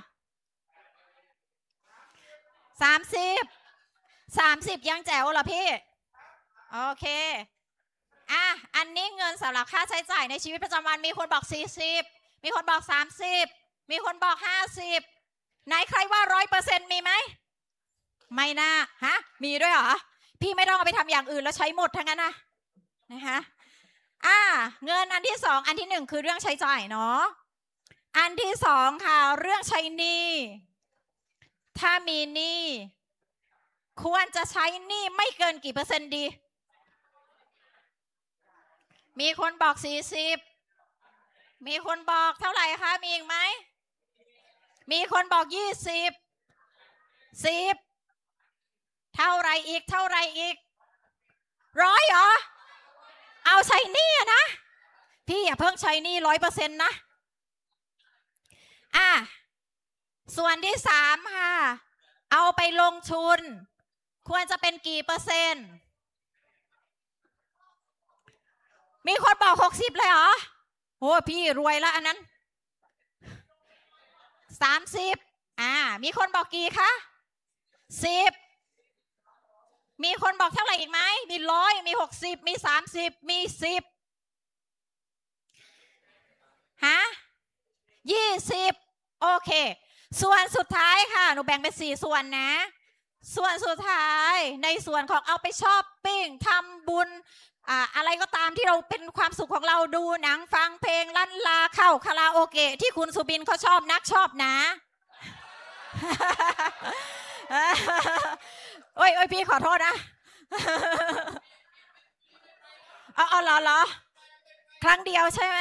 30ยังแจ๋วเหรอพี่โอเคอันนี้เงินสำหรับค่าใช้จ่ายในชีวิตประจำวันมีคนบอก40มีคนบอก30มีคนบอก50ไหนใครว่า100%มีไหมไม่น่ามีด้วยเหรอพี่ไม่ต้องเอาไปทำอย่างอื่นแล้วใช้หมดทั้งนั้นนะคะเงินอันที่2อันที่1คือเรื่องใช้จ่ายเนาะอันที่2ค่ะเรื่องใช้หนี้ถ้ามีหนี้ควรจะใช้หนี้ไม่เกินกี่เปอร์เซ็นต์ดีมีคนบอก40มีคนบอกเท่าไหร่คะมีอีกไหมมีคนบอก20 10เท่าไรอีก100เหรอเอาใช้หนี้นะพี่อย่าเพิ่งใช้หนี้100%นะส่วนที่3ค่ะเอาไปลงทุนควรจะเป็นกี่เปอร์เซ็นต์มีคนบอก60เลยเหรอโอ้พี่รวยแล้วอันนั้น30มีคนบอกกี่คะ10มีคนบอกเท่าไหร่อีกไหมมี100มี60มี30มี10 20โอเคส่วนสุดท้ายค่ะหนูแบ่งเป็น4ส่วนนะส่วนสุดท้ายในส่วนของเอาไปช้อปปิ้งทำบุญอะไรก็ตามที่เราเป็นความสุขของเราดูหนังฟังเพลงลั่นลาเข้าคาราโอเกะที่คุณสุบินเขาชอบนักชอบนะ โอ้ยพี่ขอโทษนะ เอาเหรอครั้งเดียวใช่ไหม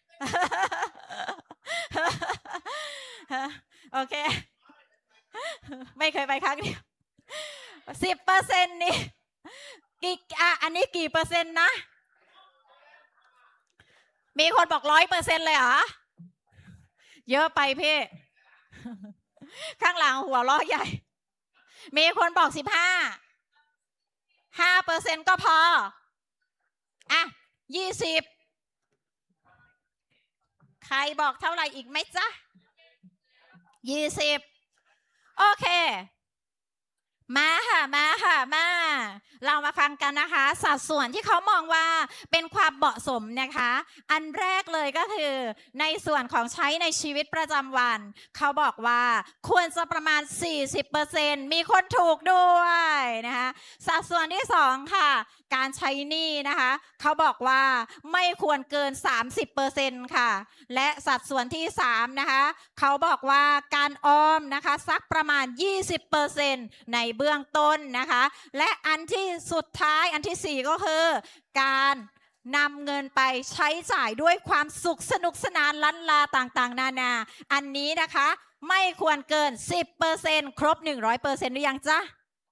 โอเคไม่เคยไปครั้งเดียว10%นี่อันนี้กี่เปอร์เซ็นต์นะมีคนบอก100%เลยเหรอเยอะไปพี่ข้างหลังหัวล้อใหญ่มีคนบอก5% ก็พอ20ใครบอกเท่าไหร่อีกไหมจ๊ะ20โอเคมาเรามาฟังกันนะคะสัดส่วนที่เขามองว่าเป็นความเหมาะสมนะคะอันแรกเลยก็คือในส่วนของใช้ในชีวิตประจำวันเขาบอกว่าควรจะประมาณ 40% มีคนถูกด้วยนะคะสัดส่วนที่2ค่ะการใช้หนี้นะคะเขาบอกว่าไม่ควรเกิน 30% ค่ะและสัดส่วนที่3นะคะเขาบอกว่าการออมนะคะสักประมาณ 20% ในเบื้องต้นนะคะและอันที่สุดท้ายอันที่4ก็คือการนำเงินไปใช้จ่ายด้วยความสุขสนุกสนานล้านลาต่างๆนานาอันนี้นะคะไม่ควรเกิน 10% ครบ 100% หรือยังจ๊ะ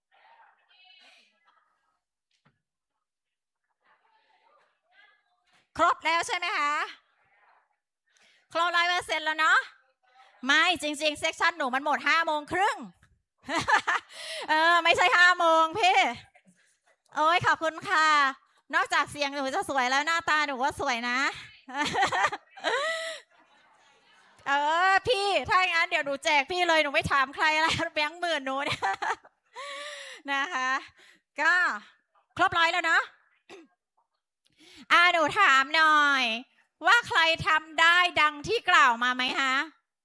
ครบแล้วใช่ไหมคะครบ 100% แล้วเนาะไม่จริงๆเซกชันหนูมันหมด5:30 นไม่ใช่5 โมงพี่โอ้ยขอบคุณค่ะนอกจากเสียงหนูจะสวยแล้วหน้าตาหนูก็สวยนะพี่ถ้าอย่างนั้นเดี๋ยวหนูแจกพี่เลยหนูไม่ถามใครแล้วแบงค์หมื่นหนูเนี่ยนะคะก็ครบ100แล้วเนาะหนูถามหน่อยว่าใครทำได้ดังที่กล่าวมาไหมคะ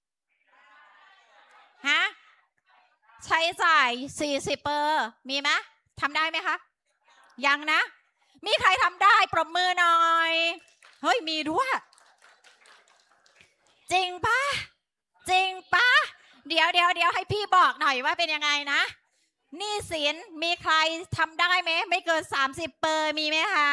ใช้จ่าย 40% มีไหมทำได้ไหมคะยังนะมีใครทำได้ปรบมือหน่อยเฮ้ยมีด้วยจริงปะเดี๋ยวให้พี่บอกหน่อยว่าเป็นยังไงนะหนี้สินมีใครทำได้ไหมไม่เกิน 30% มีไหมคะ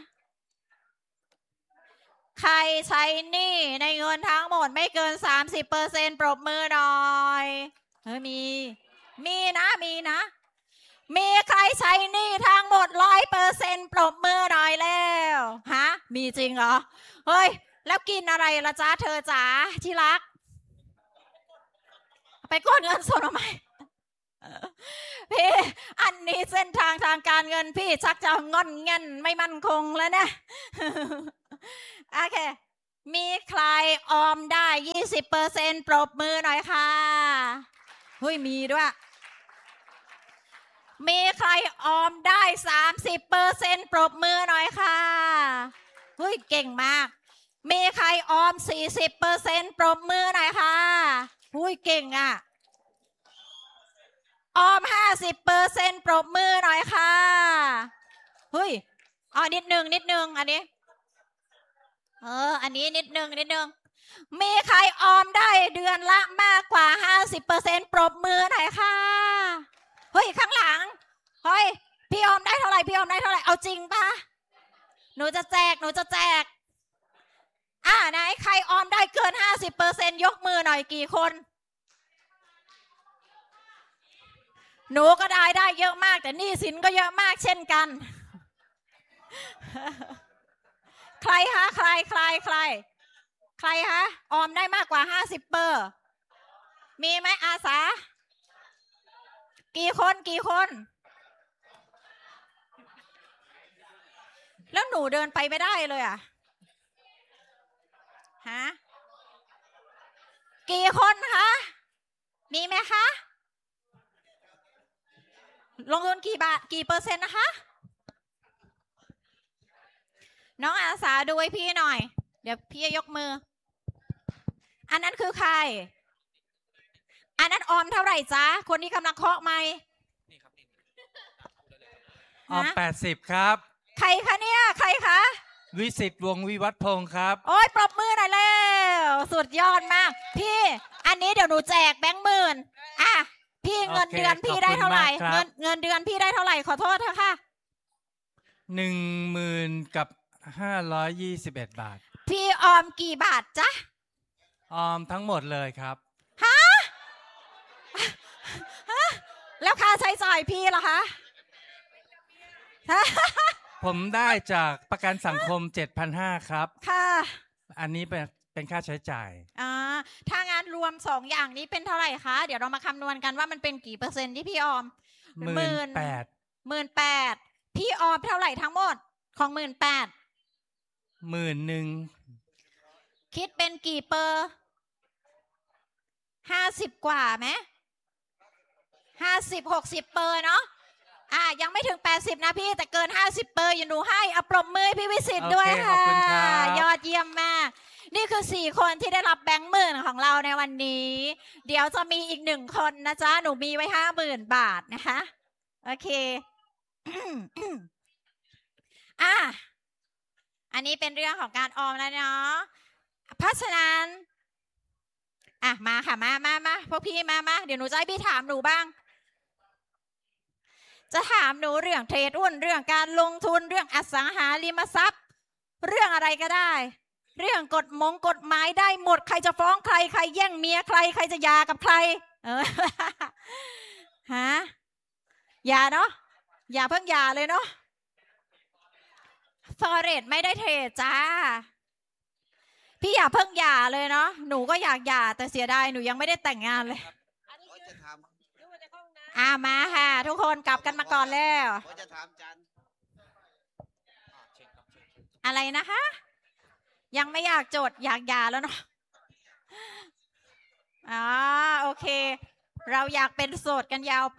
ใครใช้หนี้ในเงินทั้งหมดไม่เกิน 30% ปรบมือหน่อยมีนะมีใครใช้หนี้ทั้งหมด 100% ปรบมือหน่อยแล้วมีจริงเหรอเฮ้ยแล้วกินอะไรล่ะจ๊ะเธอจ๋าที่รักไปกดเงินสดทำไมพี่อันนี้เส้นทางการเงินพี่ชักจะงอนเงินไม่มั่นคงแล้วนะโอเคมีใครออมได้ 20% ปรบมือหน่อยค่ะเฮ้ยมีด้วยมีใครออมได้ 30% ปรบมือหน่อยค่ะเฮ้ยเก่งมากมีใครออม 40% ปรบมือหน่อยค่ะเฮ้ยเก่งอ่ะออม 50% ปรบมือหน่อยค่ะเฮ้ยนิดนึงอันนี้อันนี้นิดนึงมีใครออมได้เดือนละมากกว่า 50% ปรบมือหน่อยค่ะเฮ้ยข้างหลังเฮ้ยพี่ออมได้เท่าไหร่เอาจริงปะหนูจะแจกไหนใครออมได้เกิน 50% ยกมือหน่อยกี่คนหนูก็ได้เยอะมากแต่หนี้สินก็เยอะมากเช่นกันใครคะใครคะออมได้มากกว่า 50%มีไหมอาสากี่คนแล้วหนูเดินไปไม่ได้เลยอ่ะฮะกี่คนคะมีไหมคะลงทุนกี่บาทกี่เปอร์เซ็นต์นะคะน้องอาสาดูให้พี่หน่อยเดี๋ยวพี่ยกมืออันนั้นคือใครอันนั้นออมเท่าไหร่จ๊ะคนที่กำลังเคาะไมค์ออม80ครับใครคะเนี่ยใครคะวิสิตวงศ์วิวัฒน์พงศ์ครับโอ้ยปรบมือหน่อยแล้วสุดยอดมากพี่อันนี้เดี๋ยวหนูแจกแบงค์หมื่นพี่เงินเดือนพี่ได้เท่าไหร่เงินเดือนพี่ได้เท่าไหร่ขอโทษเถอะค่ะ 10,000 กับ521 บาทพี่ออมกี่บาทจ๊ะออมทั้งหมดเลยครับฮะแล้วค่าใช้จ่ายพี่ล่ะคะผมได้จากประกันสังคม 7,500 ครับค่ะอันนี้เป็นค่าใช้จ่ายถ้างานรวม2อย่างนี้เป็นเท่าไหร่คะเดี๋ยวเรามาคำนวณกันว่ามันเป็นกี่เปอร์เซ็นต์ที่พี่ออม 18,000 พี่ออมเท่าไหร่ทั้งหมดของ 18,000 10,000 คิดเป็นกี่เปอร์50กว่าไหม50-60เปอร์เนาะยังไม่ถึง80นะพี่แต่เกิน50เปอร์อยู่หนูให้ปรบมือพี่วิสิตด้วยค่ะยอดเยี่ยมมากนี่คือ4คนที่ได้รับแบงค์หมื่นของเราในวันนี้เดี๋ยวจะมีอีก1คนนะจ๊ะหนูมีไว้ 50,000 บาทนะคะโอเค อันนี้เป็นเรื่องของการออมแล้วเนาะเพราะฉะนั้นมาค่ะมาพวกพี่มาเดี๋ยวหนูจะให้พี่ถามหนูบ้างจะถามหนูเรื่องเทรดหุ้นเรื่องการลงทุนเรื่องอสังหาริมทรัพย์เรื่องอะไรก็ได้เรื่องกฎหมายได้หมดใครจะฟ้องใครใครแย่งเมียใครจะหย่ากับใครอย่าเนาะอย่าเพิ่งหย่าเลยเนาะฟอเรสไม่ได้เทรดจ้าพี่อย่าเพิ่งหย่าเลยเนาะหนูก็อยากหย่าแต่เสียดายหนูยังไม่ได้แต่งงานเลยมาค่ะทุกคนกลับกันมาก่อนแล้วอะไรนะคะยังไม่อยากจดอยากหย่าแล้วเนาะโอเคเราอยากเป็นโสดกันยาวไป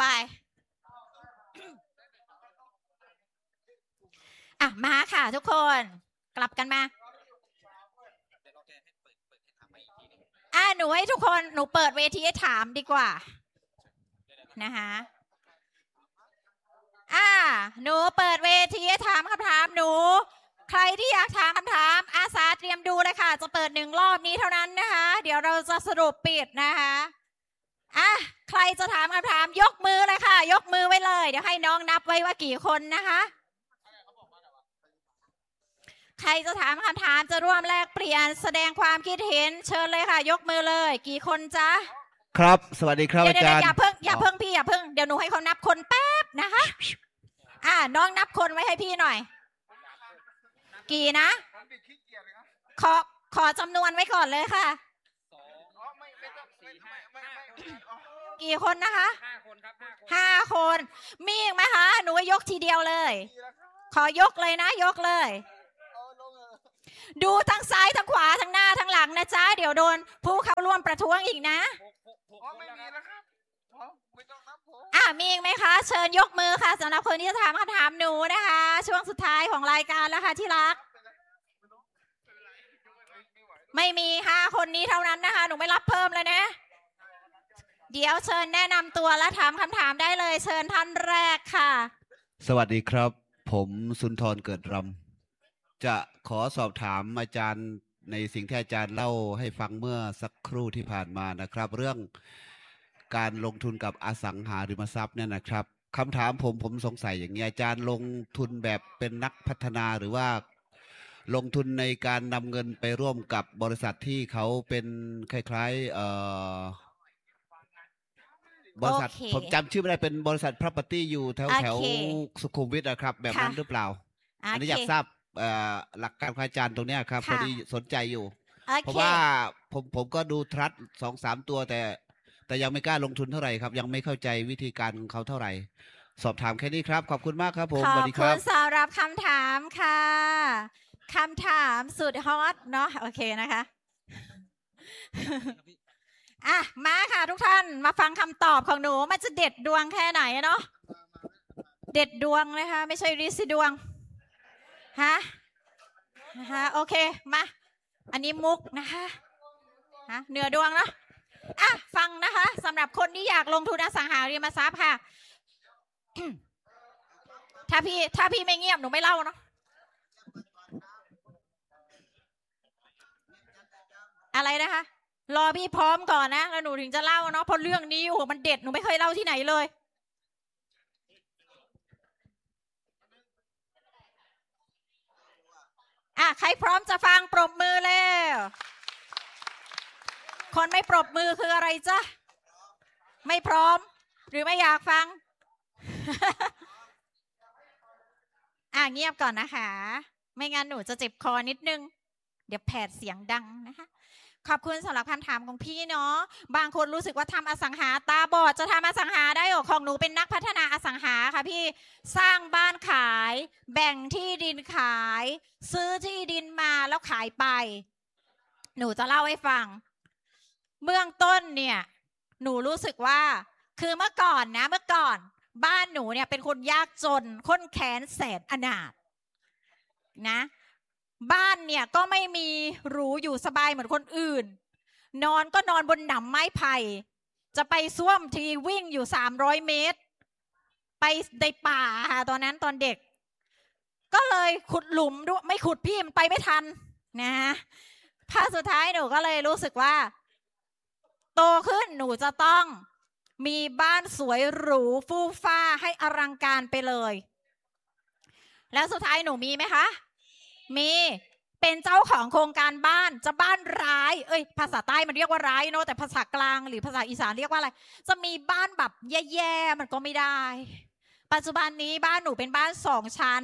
มาค่ะทุกคนกลับกันมาหนูให้ทุกคนหนูเปิดเวทีให้ถามดีกว่านะคะหนูเปิดเวทีให้ถามคำถามหนูใครที่อยากถามคำถามอาสาเตรียมดูเลยค่ะจะเปิด1รอบนี้เท่านั้นนะคะเดี๋ยวเราจะสรุปปิดนะคะใครจะถามคำถามยกมือเลยค่ะยกมือไว้เลยเดี๋ยวให้น้องนับไว้ว่ากี่คนนะคะใครจะถามคำถามจะร่วมแลกเปลี่ยนแสดงความคิดเห็นเชิญเลยค่ะยกมือเลยกี่คนจ๊ะครับสวัสดีครับอาจารย์อย่าเพิ่งพี่อย่าเพิ่งเดี๋ยวหนูให้เขานับคนแป๊บนะคะน้องนับคนไว้ให้พี่หน่อยกี่นะขอจำนวนไว้ก่อนเลยค่ะกี่คนนะคะ5 คนมีอีกไหมคะหนูยกทีเดียวเลยขอยกเลยนะยกเลยดูทั้งซ้ายทั้งขวาทั้งหน้าทั้งหลังนะจ๊ะเดี๋ยวโดนผู้เข้าร่วมประท้วงอีกนะมีอีกไหมคะเชิญยกมือค่ะสำหรับคนที่จะถามคำถามหนูนะคะช่วงสุดท้ายของรายการแล้วค่ะที่รักไม่มี5 คนนี้เท่านั้นนะคะหนูไม่รับเพิ่มเลยนะเดี๋ยวเชิญแนะนำตัวและถามคำถามได้เลยเชิญท่านแรกค่ะสวัสดีครับผมสุนทรเกิดรำจะขอสอบถามอาจารย์ในสิ่งที่อาจารย์เล่าให้ฟังเมื่อสักครู่ที่ผ่านมานะครับเรื่องการลงทุนกับอสังหาริมทรัพย์เนี่ยนะครับคำถามผมสงสัยอย่างนี้อาจารย์ลงทุนแบบเป็นนักพัฒนาหรือว่าลงทุนในการนำเงินไปร่วมกับบริษัทที่เขาเป็นคล้ายๆบริษัทผมจำชื่อไม่ได้เป็นบริษัท property อยู่แถวสุขุมวิทนะครับแบบนั้นหรือเปล่าอันนี้อยากทราบหลักการของอาจารย์ตรงนี้ครับพอดีสนใจอยู่เพราะว่าผมก็ดูทรัสต์ 2-3 ตัวแต่ยังไม่กล้าลงทุนเท่าไหร่ครับยังไม่เข้าใจวิธีการของเขาเท่าไหร่สอบถามแค่นี้ครับขอบคุณมากครับผมสวัสดีครับขอบคุณสำหรับคำถามค่ะคำถามสุดฮอตเนาะโอเคนะคะมาค่ะทุกท่านมาฟังคำตอบของหนูมันจะเด็ดดวงแค่ไหนเนาะเด็ดดวงนะคะไม่ใช่ริสิดวงนะคะโอเคมาอันนี้มุกนะคะเหนือดวงเนาะฟังนะคะสำหรับคนที่อยากลงทุนอสังหาริมทรัพย์ค่ะ ถ้าพี่ไม่เงียบหนูไม่เล่าเนาะอะไรนะคะรอพี่พร้อมก่อนนะแล้วหนูถึงจะเล่าเนาะเพราะเรื่องนี้โอ้โหมันเด็ดหนูไม่เคยเล่าที่ไหนเลยใครพร้อมจะฟังปรบมือแล้วคนไม่ปรบมือคืออะไรจ๊ะไม่พร้อมหรือไม่อยากฟัง เงียบก่อนนะคะไม่งั้นหนูจะเจ็บคอนิดนึงเดี๋ยวแผดเสียงดังนะคะขอบคุณสำหรับคำถามของพี่เนาะบางคนรู้สึกว่าทำอสังหาตาบอดจะทำอสังหาได้หรอของหนูเป็นนักพัฒนาอสังหาค่ะพี่สร้างบ้านขายแบ่งที่ดินขายซื้อที่ดินมาแล้วขายไปหนูจะเล่าให้ฟังเบื้องต้นเนี่ยหนูรู้สึกว่าคือเมื่อก่อนบ้านหนูเนี่ยเป็นคนยากจนคนแค้นแสนอนาถนะบ้านเนี่ยก็ไม่มีหรูอยู่สบายเหมือนคนอื่นนอนก็นอนบนหนำไม้ไผ่จะไปซ่วมทีวิ่งอยู่300 เมตรไปในป่าค่ะตอนเด็กก็เลยขุดหลุมด้วยไม่ขุดพี่มันไปไม่ทันนะพอสุดท้ายหนูก็เลยรู้สึกว่าโตขึ้นหนูจะต้องมีบ้านสวยหรูฟู่ฟ้าให้อลังการไปเลยแล้วสุดท้ายหนูมีไหมคะมีเป็นเจ้าของโครงการบ้านจะบ้านร้ายภาษาใต้มันเรียกว่าร้ายเนาะแต่ภาษากลางหรือภาษาอีสานเรียกว่าอะไรจะมีบ้านแบบแย่ๆมันก็ไม่ได้ปัจจุบันนี้บ้านหนูเป็นบ้าน2 ชั้น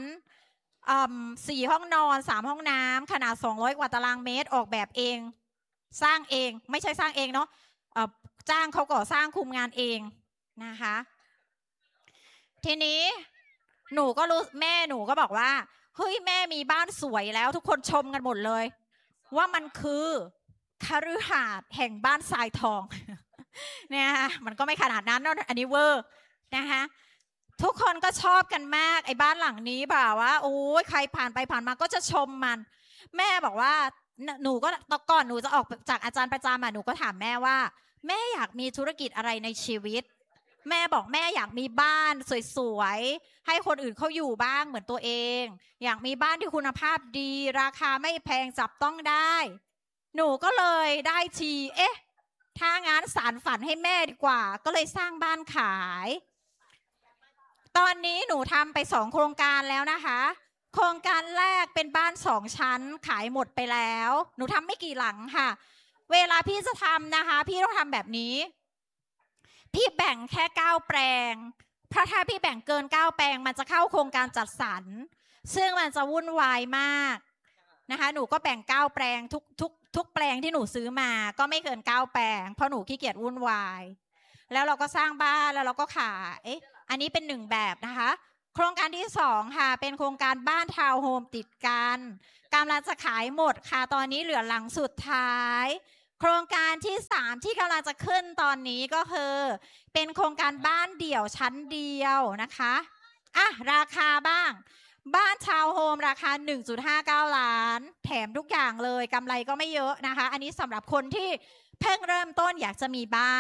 4 ห้องนอน3 ห้องน้ำขนาด200 กว่าตารางเมตรออกแบบเองสร้างเองไม่ใช่สร้างเองเนาะจ้างเขาก่อสร้างคุมงานเองนะคะทีนี้หนูก็รู้แม่หนูก็บอกว่าเฮ้ยแม่มีบ้านสวยแล้วทุกคนชมกันหมดเลยว่ามันคือคฤหาสน์แห่งบ้านทรายทองเนี่ยมันก็ไม่ขนาดนั้นเนาะอันนี้เวอร์นะคะทุกคนก็ชอบกันมากไอ้บ้านหลังนี้แบบว่าโอ้ยใครผ่านไปผ่านมาก็จะชมมันแม่บอกว่าหนูก็ตอนก่อนหนูจะออกจากอาจารย์ประจำหนูก็ถามแม่ว่าแม่อยากมีธุรกิจอะไรในชีวิตแม่บอกแม่อยากมีบ้านสวยๆให้คนอื่นเขาอยู่บ้างเหมือนตัวเองอยากมีบ้านที่คุณภาพดีราคาไม่แพงจับต้องได้หนูก็เลยได้ถ้างั้นสานฝันให้แม่ดีกว่าก็เลยสร้างบ้านขายตอนนี้หนูทำไป2 โครงการแล้วนะคะโครงการแรกเป็นบ้าน2 ชั้นขายหมดไปแล้วหนูทำไม่กี่หลังค่ะเวลาพี่จะทำนะคะพี่ต้องทำแบบนี้พี่แบ่งแค่9 แปลงเพราะถ้าพี่แบ่งเกิน9 แปลงมันจะเข้าโครงการจัดสรรซึ่งมันจะวุ่นวายมากนะคะหนูก็แบ่ง9 แปลงทุกแปลงที่หนูซื้อมาก็ไม่เกิน9 แปลงเพราะหนูขี้เกียจวุ่นวายแล้วเราก็สร้างบ้านแล้วเราก็ขายอันนี้เป็น1แบบนะคะโครงการที่2ค่ะเป็นโครงการบ้านทาวน์โฮมติดกันกำลังจะขายหมดค่ะตอนนี้เหลือหลังสุดท้ายโครงการที่3ที่กำลังจะขึ้นตอนนี้ก็คือเป็นโครงการบ้านเดี่ยวชั้นเดียวนะคะราคาบ้างบ้านทาวน์โฮมราคา 1.59 ล้านแถมทุกอย่างเลยกำไรก็ไม่เยอะนะคะอันนี้สำหรับคนที่เพิ่งเริ่มต้นอยากจะมีบ้าน